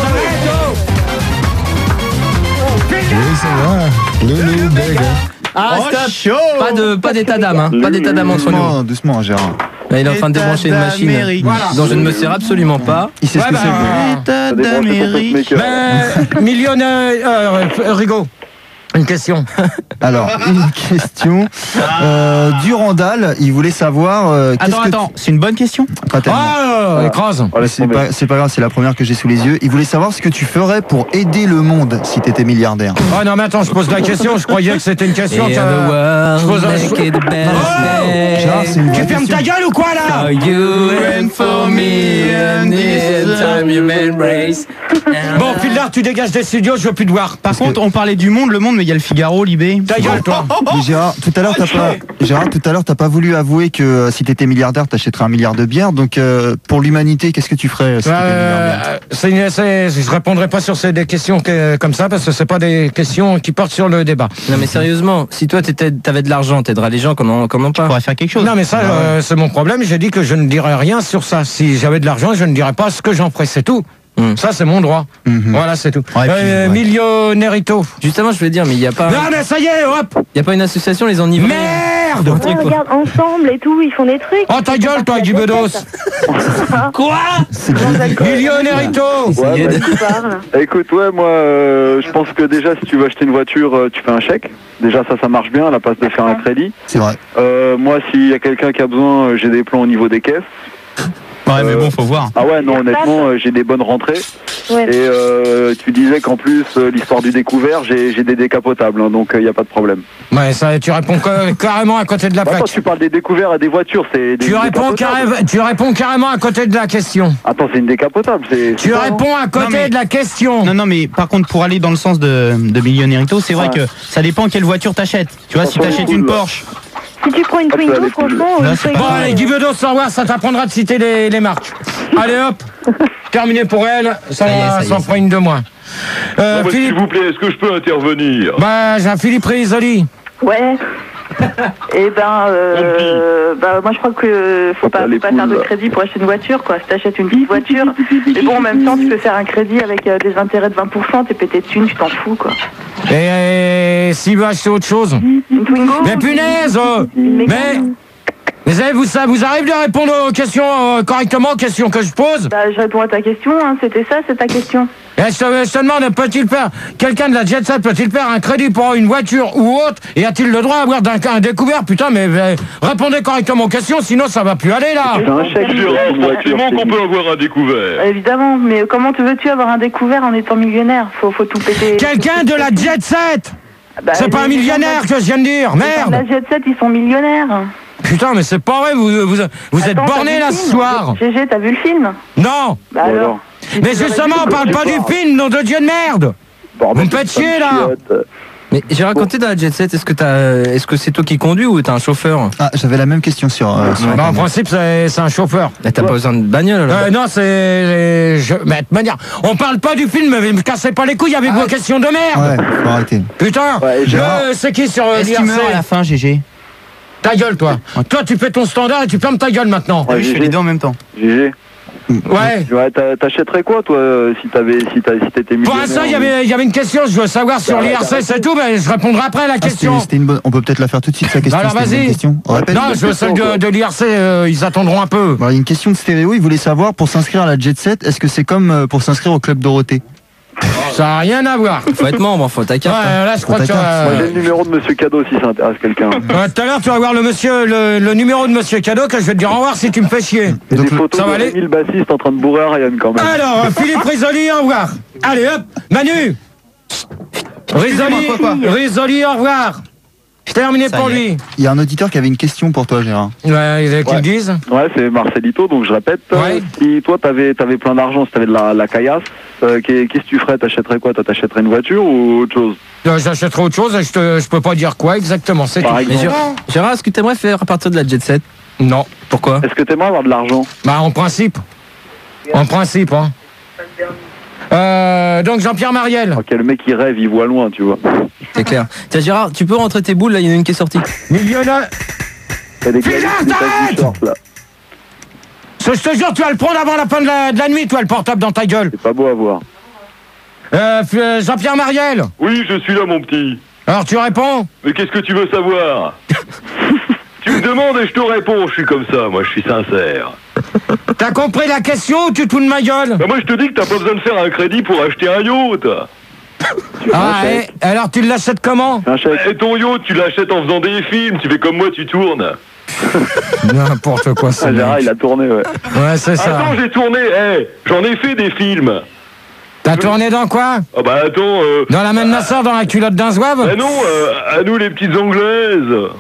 Speaker 6: Oui, c'est moi. Loulou, big.
Speaker 7: Ah,
Speaker 4: oh,
Speaker 7: stop.
Speaker 4: Chaud.
Speaker 7: Pas de, pas d'état d'âme, hein. Pas d'état d'âme entre nous.
Speaker 5: Doucement, doucement, Gérard.
Speaker 7: Là, il est en train de débrancher une machine
Speaker 4: voilà.
Speaker 7: dont je ne me sers absolument pas.
Speaker 5: Il sait ce
Speaker 1: ouais,
Speaker 5: que
Speaker 1: bah,
Speaker 5: c'est.
Speaker 4: L'état d'Amérique.
Speaker 1: Mais, millionnaire, euh, Rigaud. Une question.
Speaker 5: Alors, une question. Euh, Durandal, il voulait savoir. Euh,
Speaker 4: attends,
Speaker 5: que
Speaker 4: attends, tu... c'est une bonne question.
Speaker 5: Pas tellement.
Speaker 1: Ah, euh, écrase.
Speaker 5: C'est pas, c'est pas grave, c'est la première que j'ai sous les yeux. Il voulait savoir ce que tu ferais pour aider le monde si t'étais milliardaire.
Speaker 1: Ah non, mais attends, je pose la question. Je croyais que c'était une question.
Speaker 7: Et
Speaker 1: euh, je pose la question.
Speaker 5: Oh,
Speaker 1: tu fermes ta gueule ou quoi là?
Speaker 7: For you and for me and this time you embrace.
Speaker 1: Bon, Fildar, tu dégages des studios, je veux plus te voir.
Speaker 4: Par contre, on parlait du monde, le monde, mais il y a le Figaro, Libé.
Speaker 1: Ta gueule, toi.
Speaker 5: Mais Gérard, tout à l'heure, t'as pas, Gérard, tout à l'heure, t'as pas voulu avouer que euh, si t'étais milliardaire, t'achèterais un milliard de bières. Donc, euh, pour l'humanité, qu'est-ce que tu ferais si
Speaker 1: euh, t'étais milliardaire? c'est, c'est, Je répondrai pas sur ces des questions que, comme ça, parce que c'est pas des questions qui portent sur le débat.
Speaker 7: Non, mais sérieusement, si toi t'étais, t'avais de l'argent, t'aiderais les gens, comment, comment pas?
Speaker 4: Tu pourrais faire quelque chose.
Speaker 1: Non, mais ça, euh, c'est mon problème. J'ai dit que je ne dirais rien sur ça. Si j'avais de l'argent, je ne dirais pas ce que j'en ferais. C'est tout. Mmh. Ça, c'est mon droit. Mmh. Voilà, c'est tout.
Speaker 4: Ouais,
Speaker 1: euh,
Speaker 4: ouais.
Speaker 1: Millionnairito.
Speaker 7: Justement, je voulais dire, mais il n'y a pas.
Speaker 1: Non, mais ça y est, hop.
Speaker 7: Il n'y a pas une association, les enivrés.
Speaker 1: Merde.
Speaker 11: Ouais, regarde, ensemble et tout, ils font des trucs.
Speaker 1: Oh, ta gueule, toi, Guy Bedos. Quoi? Millionnairito.
Speaker 12: Ouais, bah, écoute, ouais, moi, euh, je pense que déjà, si tu veux acheter une voiture, euh, tu fais un chèque. Déjà, ça, ça marche bien à la place de faire un crédit.
Speaker 5: C'est vrai.
Speaker 12: Euh, moi, s'il y a quelqu'un qui a besoin, euh, j'ai des plans au niveau des caisses.
Speaker 4: Ouais, mais bon, faut voir.
Speaker 12: Ah ouais, non, honnêtement, euh, j'ai des bonnes rentrées.
Speaker 11: Ouais.
Speaker 12: Et euh, tu disais qu'en plus, euh, l'histoire du découvert, j'ai, j'ai des décapotables, hein, donc il euh, n'y a pas de problème.
Speaker 1: Ouais, ça, tu réponds carrément à côté de la plaque.
Speaker 12: Attends, tu parles des découverts à des voitures, c'est des
Speaker 1: tu réponds, carré- tu réponds carrément à côté de la question.
Speaker 12: Attends, c'est une décapotable. C'est,
Speaker 1: tu
Speaker 12: c'est
Speaker 1: réponds
Speaker 12: ça,
Speaker 1: à côté
Speaker 4: non, mais...
Speaker 1: de la question.
Speaker 4: Non, non, mais par contre, pour aller dans le sens de, de Millionnairito, c'est vrai
Speaker 12: ouais.
Speaker 4: que ça dépend quelle voiture t'achètes. Tu vois, si t'achètes une Porsche.
Speaker 11: Si tu prends une
Speaker 12: ah,
Speaker 11: Twingo, franchement...
Speaker 4: Là,
Speaker 11: euh,
Speaker 1: Bon, allez, Guy Bedos, au revoir, ça t'apprendra de citer les, les marques. Allez, hop. Terminé pour elle, ça, ça, y est, ça, ça en fera une de moins.
Speaker 14: Euh, non, Philippe... S'il vous plaît, est-ce que je peux intervenir?
Speaker 1: Bah, j'ai un Philippe Risoli.
Speaker 3: Ouais. Et ben, euh, bah, moi je crois que faut pas, faut pas faire de crédit pour acheter une voiture, quoi. Si t'achètes une petite voiture, et bon, en même temps, tu peux faire un crédit avec euh, des intérêts de vingt pour cent, t'es pété de thunes, tu t'en fous, quoi.
Speaker 1: Et, et s'il veut acheter autre chose?
Speaker 3: Une Twingo?
Speaker 1: Mais punaise! Oh, mais... Vous, avez, vous, ça vous arrive de répondre aux questions euh, correctement, aux questions que je pose?
Speaker 3: Bah, je réponds à ta question, hein. C'était ça, c'est ta question.
Speaker 1: Et je, te, je te demande, peut-il faire, quelqu'un de la jet set peut-il faire un crédit pour une voiture ou autre? Et a-t-il le droit d'avoir un, un découvert? Putain, mais euh, répondez correctement aux questions, sinon ça va plus aller là.
Speaker 12: C'est un chèque.
Speaker 14: Effectivement qu'on peut avoir un découvert.
Speaker 3: Évidemment, mais comment te veux-tu avoir un découvert en étant millionnaire? Faut, faut tout péter.
Speaker 1: Quelqu'un de la jet set. Bah, c'est pas un millionnaire que je viens de dire, merde.
Speaker 3: La jet set, ils sont millionnaires.
Speaker 1: Putain, mais c'est pas vrai, vous, vous, vous êtes borné là ce soir.
Speaker 3: G G, t'as vu le film?
Speaker 1: Non.
Speaker 3: Bah alors, alors.
Speaker 1: Mais justement, on parle pas du film, nom de Dieu de merde. Bon, vous me faites chier là.
Speaker 7: Mais j'ai raconté dans la jet set, est-ce que t'as, est-ce que c'est toi qui conduis ou t'as un chauffeur?
Speaker 5: Ah, j'avais la même question sur. Euh, sur
Speaker 1: bah, en principe, c'est, c'est un chauffeur.
Speaker 7: Bah, t'as ouais. pas besoin de bagnole là.
Speaker 1: Euh, non, c'est. Je... Mais de manière, on parle pas du film, mais me cassez pas les couilles, il y avait ah, vos questions de merde.
Speaker 5: Ouais, faut arrêter.
Speaker 1: Putain, ouais, je... euh, c'est qui sur
Speaker 4: Est-ce qu'il meurt à la fin, G G?
Speaker 1: Ta gueule, toi. Ouais. Toi, tu fais ton standard et tu fermes ta gueule maintenant.
Speaker 12: Ouais,
Speaker 4: je fais les deux en même temps.
Speaker 12: G G.
Speaker 1: Ouais.
Speaker 12: Ouais, t'achèterais quoi, toi, si t'avais, si t'étais millionnaire?
Speaker 1: Pour l'instant, il y avait, il y avait une question. Je veux savoir sur l'I R C, c'est tout, mais je répondrai après à la question.
Speaker 5: Ah, c'était, c'était une bonne... On peut peut-être la faire tout de suite, sa question.
Speaker 1: Alors, vas-y.
Speaker 5: Question. Répète,
Speaker 1: non, je veux celle de, de l'I R C. Euh, ils attendront un peu.
Speaker 5: Alors, il y a une question de stéréo. Il voulait savoir, pour s'inscrire à la Jet Set, est-ce que c'est comme pour s'inscrire au Club Dorothée?
Speaker 1: Ça n'a rien à voir.
Speaker 7: Faut être membre, faut ta carte.
Speaker 1: Ouais,
Speaker 7: hein.
Speaker 1: là, je crois que tu as...
Speaker 12: Moi, j'ai le numéro de Monsieur Cadeau si ça intéresse quelqu'un.
Speaker 1: Ouais, tout à l'heure, tu vas voir le monsieur, le, le numéro de Monsieur Cadeau que je vais te dire au revoir si tu me fais chier.
Speaker 12: Et des photos ça va aller. mille bassistes en train de bourrer Ryan quand même.
Speaker 1: Alors, Philippe Risoli, au revoir. Allez, hop, Manu. Risoli, Risoli, au revoir. C'est terminé
Speaker 5: Ça
Speaker 1: pour
Speaker 5: y est.
Speaker 1: lui.
Speaker 5: Il y a un auditeur qui avait une question pour toi, Gérard.
Speaker 1: Ouais, qu'ils
Speaker 12: Ouais.
Speaker 1: me disent.
Speaker 12: Ouais, c'est Marcelito, donc je répète.
Speaker 1: Ouais.
Speaker 12: Si toi, t'avais avais plein d'argent, si t'avais de la, la caillasse, euh, qu'est- qu'est-ce que tu ferais? T'achèterais quoi? Toi, t'achèterais une voiture ou autre chose?
Speaker 1: Euh, J'achèterai autre chose et je, te, je peux pas dire quoi exactement. C'est tout.
Speaker 12: Par
Speaker 7: Mais
Speaker 12: exemple.
Speaker 7: Gérard, Gérard, est-ce que tu aimerais faire à partir de la Jet Set?
Speaker 1: Non.
Speaker 7: Pourquoi?
Speaker 12: Est-ce que t'aimerais avoir de l'argent?
Speaker 1: Bah, en principe. En principe, hein. Euh, donc, Jean-Pierre Mariel.
Speaker 12: Ok, le mec, il rêve, il voit loin, tu vois.
Speaker 7: C'est clair. Tiens, Gérard, tu peux rentrer tes boules, là, il y en a une qui est sortie.
Speaker 1: Millionnaire.
Speaker 12: T'as des gars qui passent du short, là.
Speaker 1: Je je te jure, tu vas le prendre avant la fin de la, de la nuit, toi, le portable dans ta gueule.
Speaker 12: C'est pas beau à voir.
Speaker 1: Euh, f- euh, Jean-Pierre Mariel.
Speaker 14: Oui, je suis là, mon petit.
Speaker 1: Alors, tu réponds?
Speaker 14: Mais qu'est-ce que tu veux savoir? Tu me demandes et je te réponds, je suis comme ça, moi, je suis sincère.
Speaker 1: T'as compris la question ou tu te fous de ma gueule?
Speaker 14: Bah moi, je te dis que t'as pas besoin de faire un crédit pour acheter un yacht.
Speaker 1: Ah, et, alors tu l'achètes comment?
Speaker 14: Et ton yacht, tu l'achètes en faisant des films, tu fais comme moi, tu tournes.
Speaker 1: N'importe quoi, ça.
Speaker 12: Ah, Gérard, il a tourné, ouais.
Speaker 1: Ouais, c'est ça.
Speaker 14: Attends, j'ai tourné, eh, j'en ai fait des films.
Speaker 1: T'as tourné dans quoi?
Speaker 14: Ah bah attends... Euh,
Speaker 1: Dans la main de ma soeur, dans la culotte d'un zouave?
Speaker 14: bah non, euh, à nous les petites anglaises.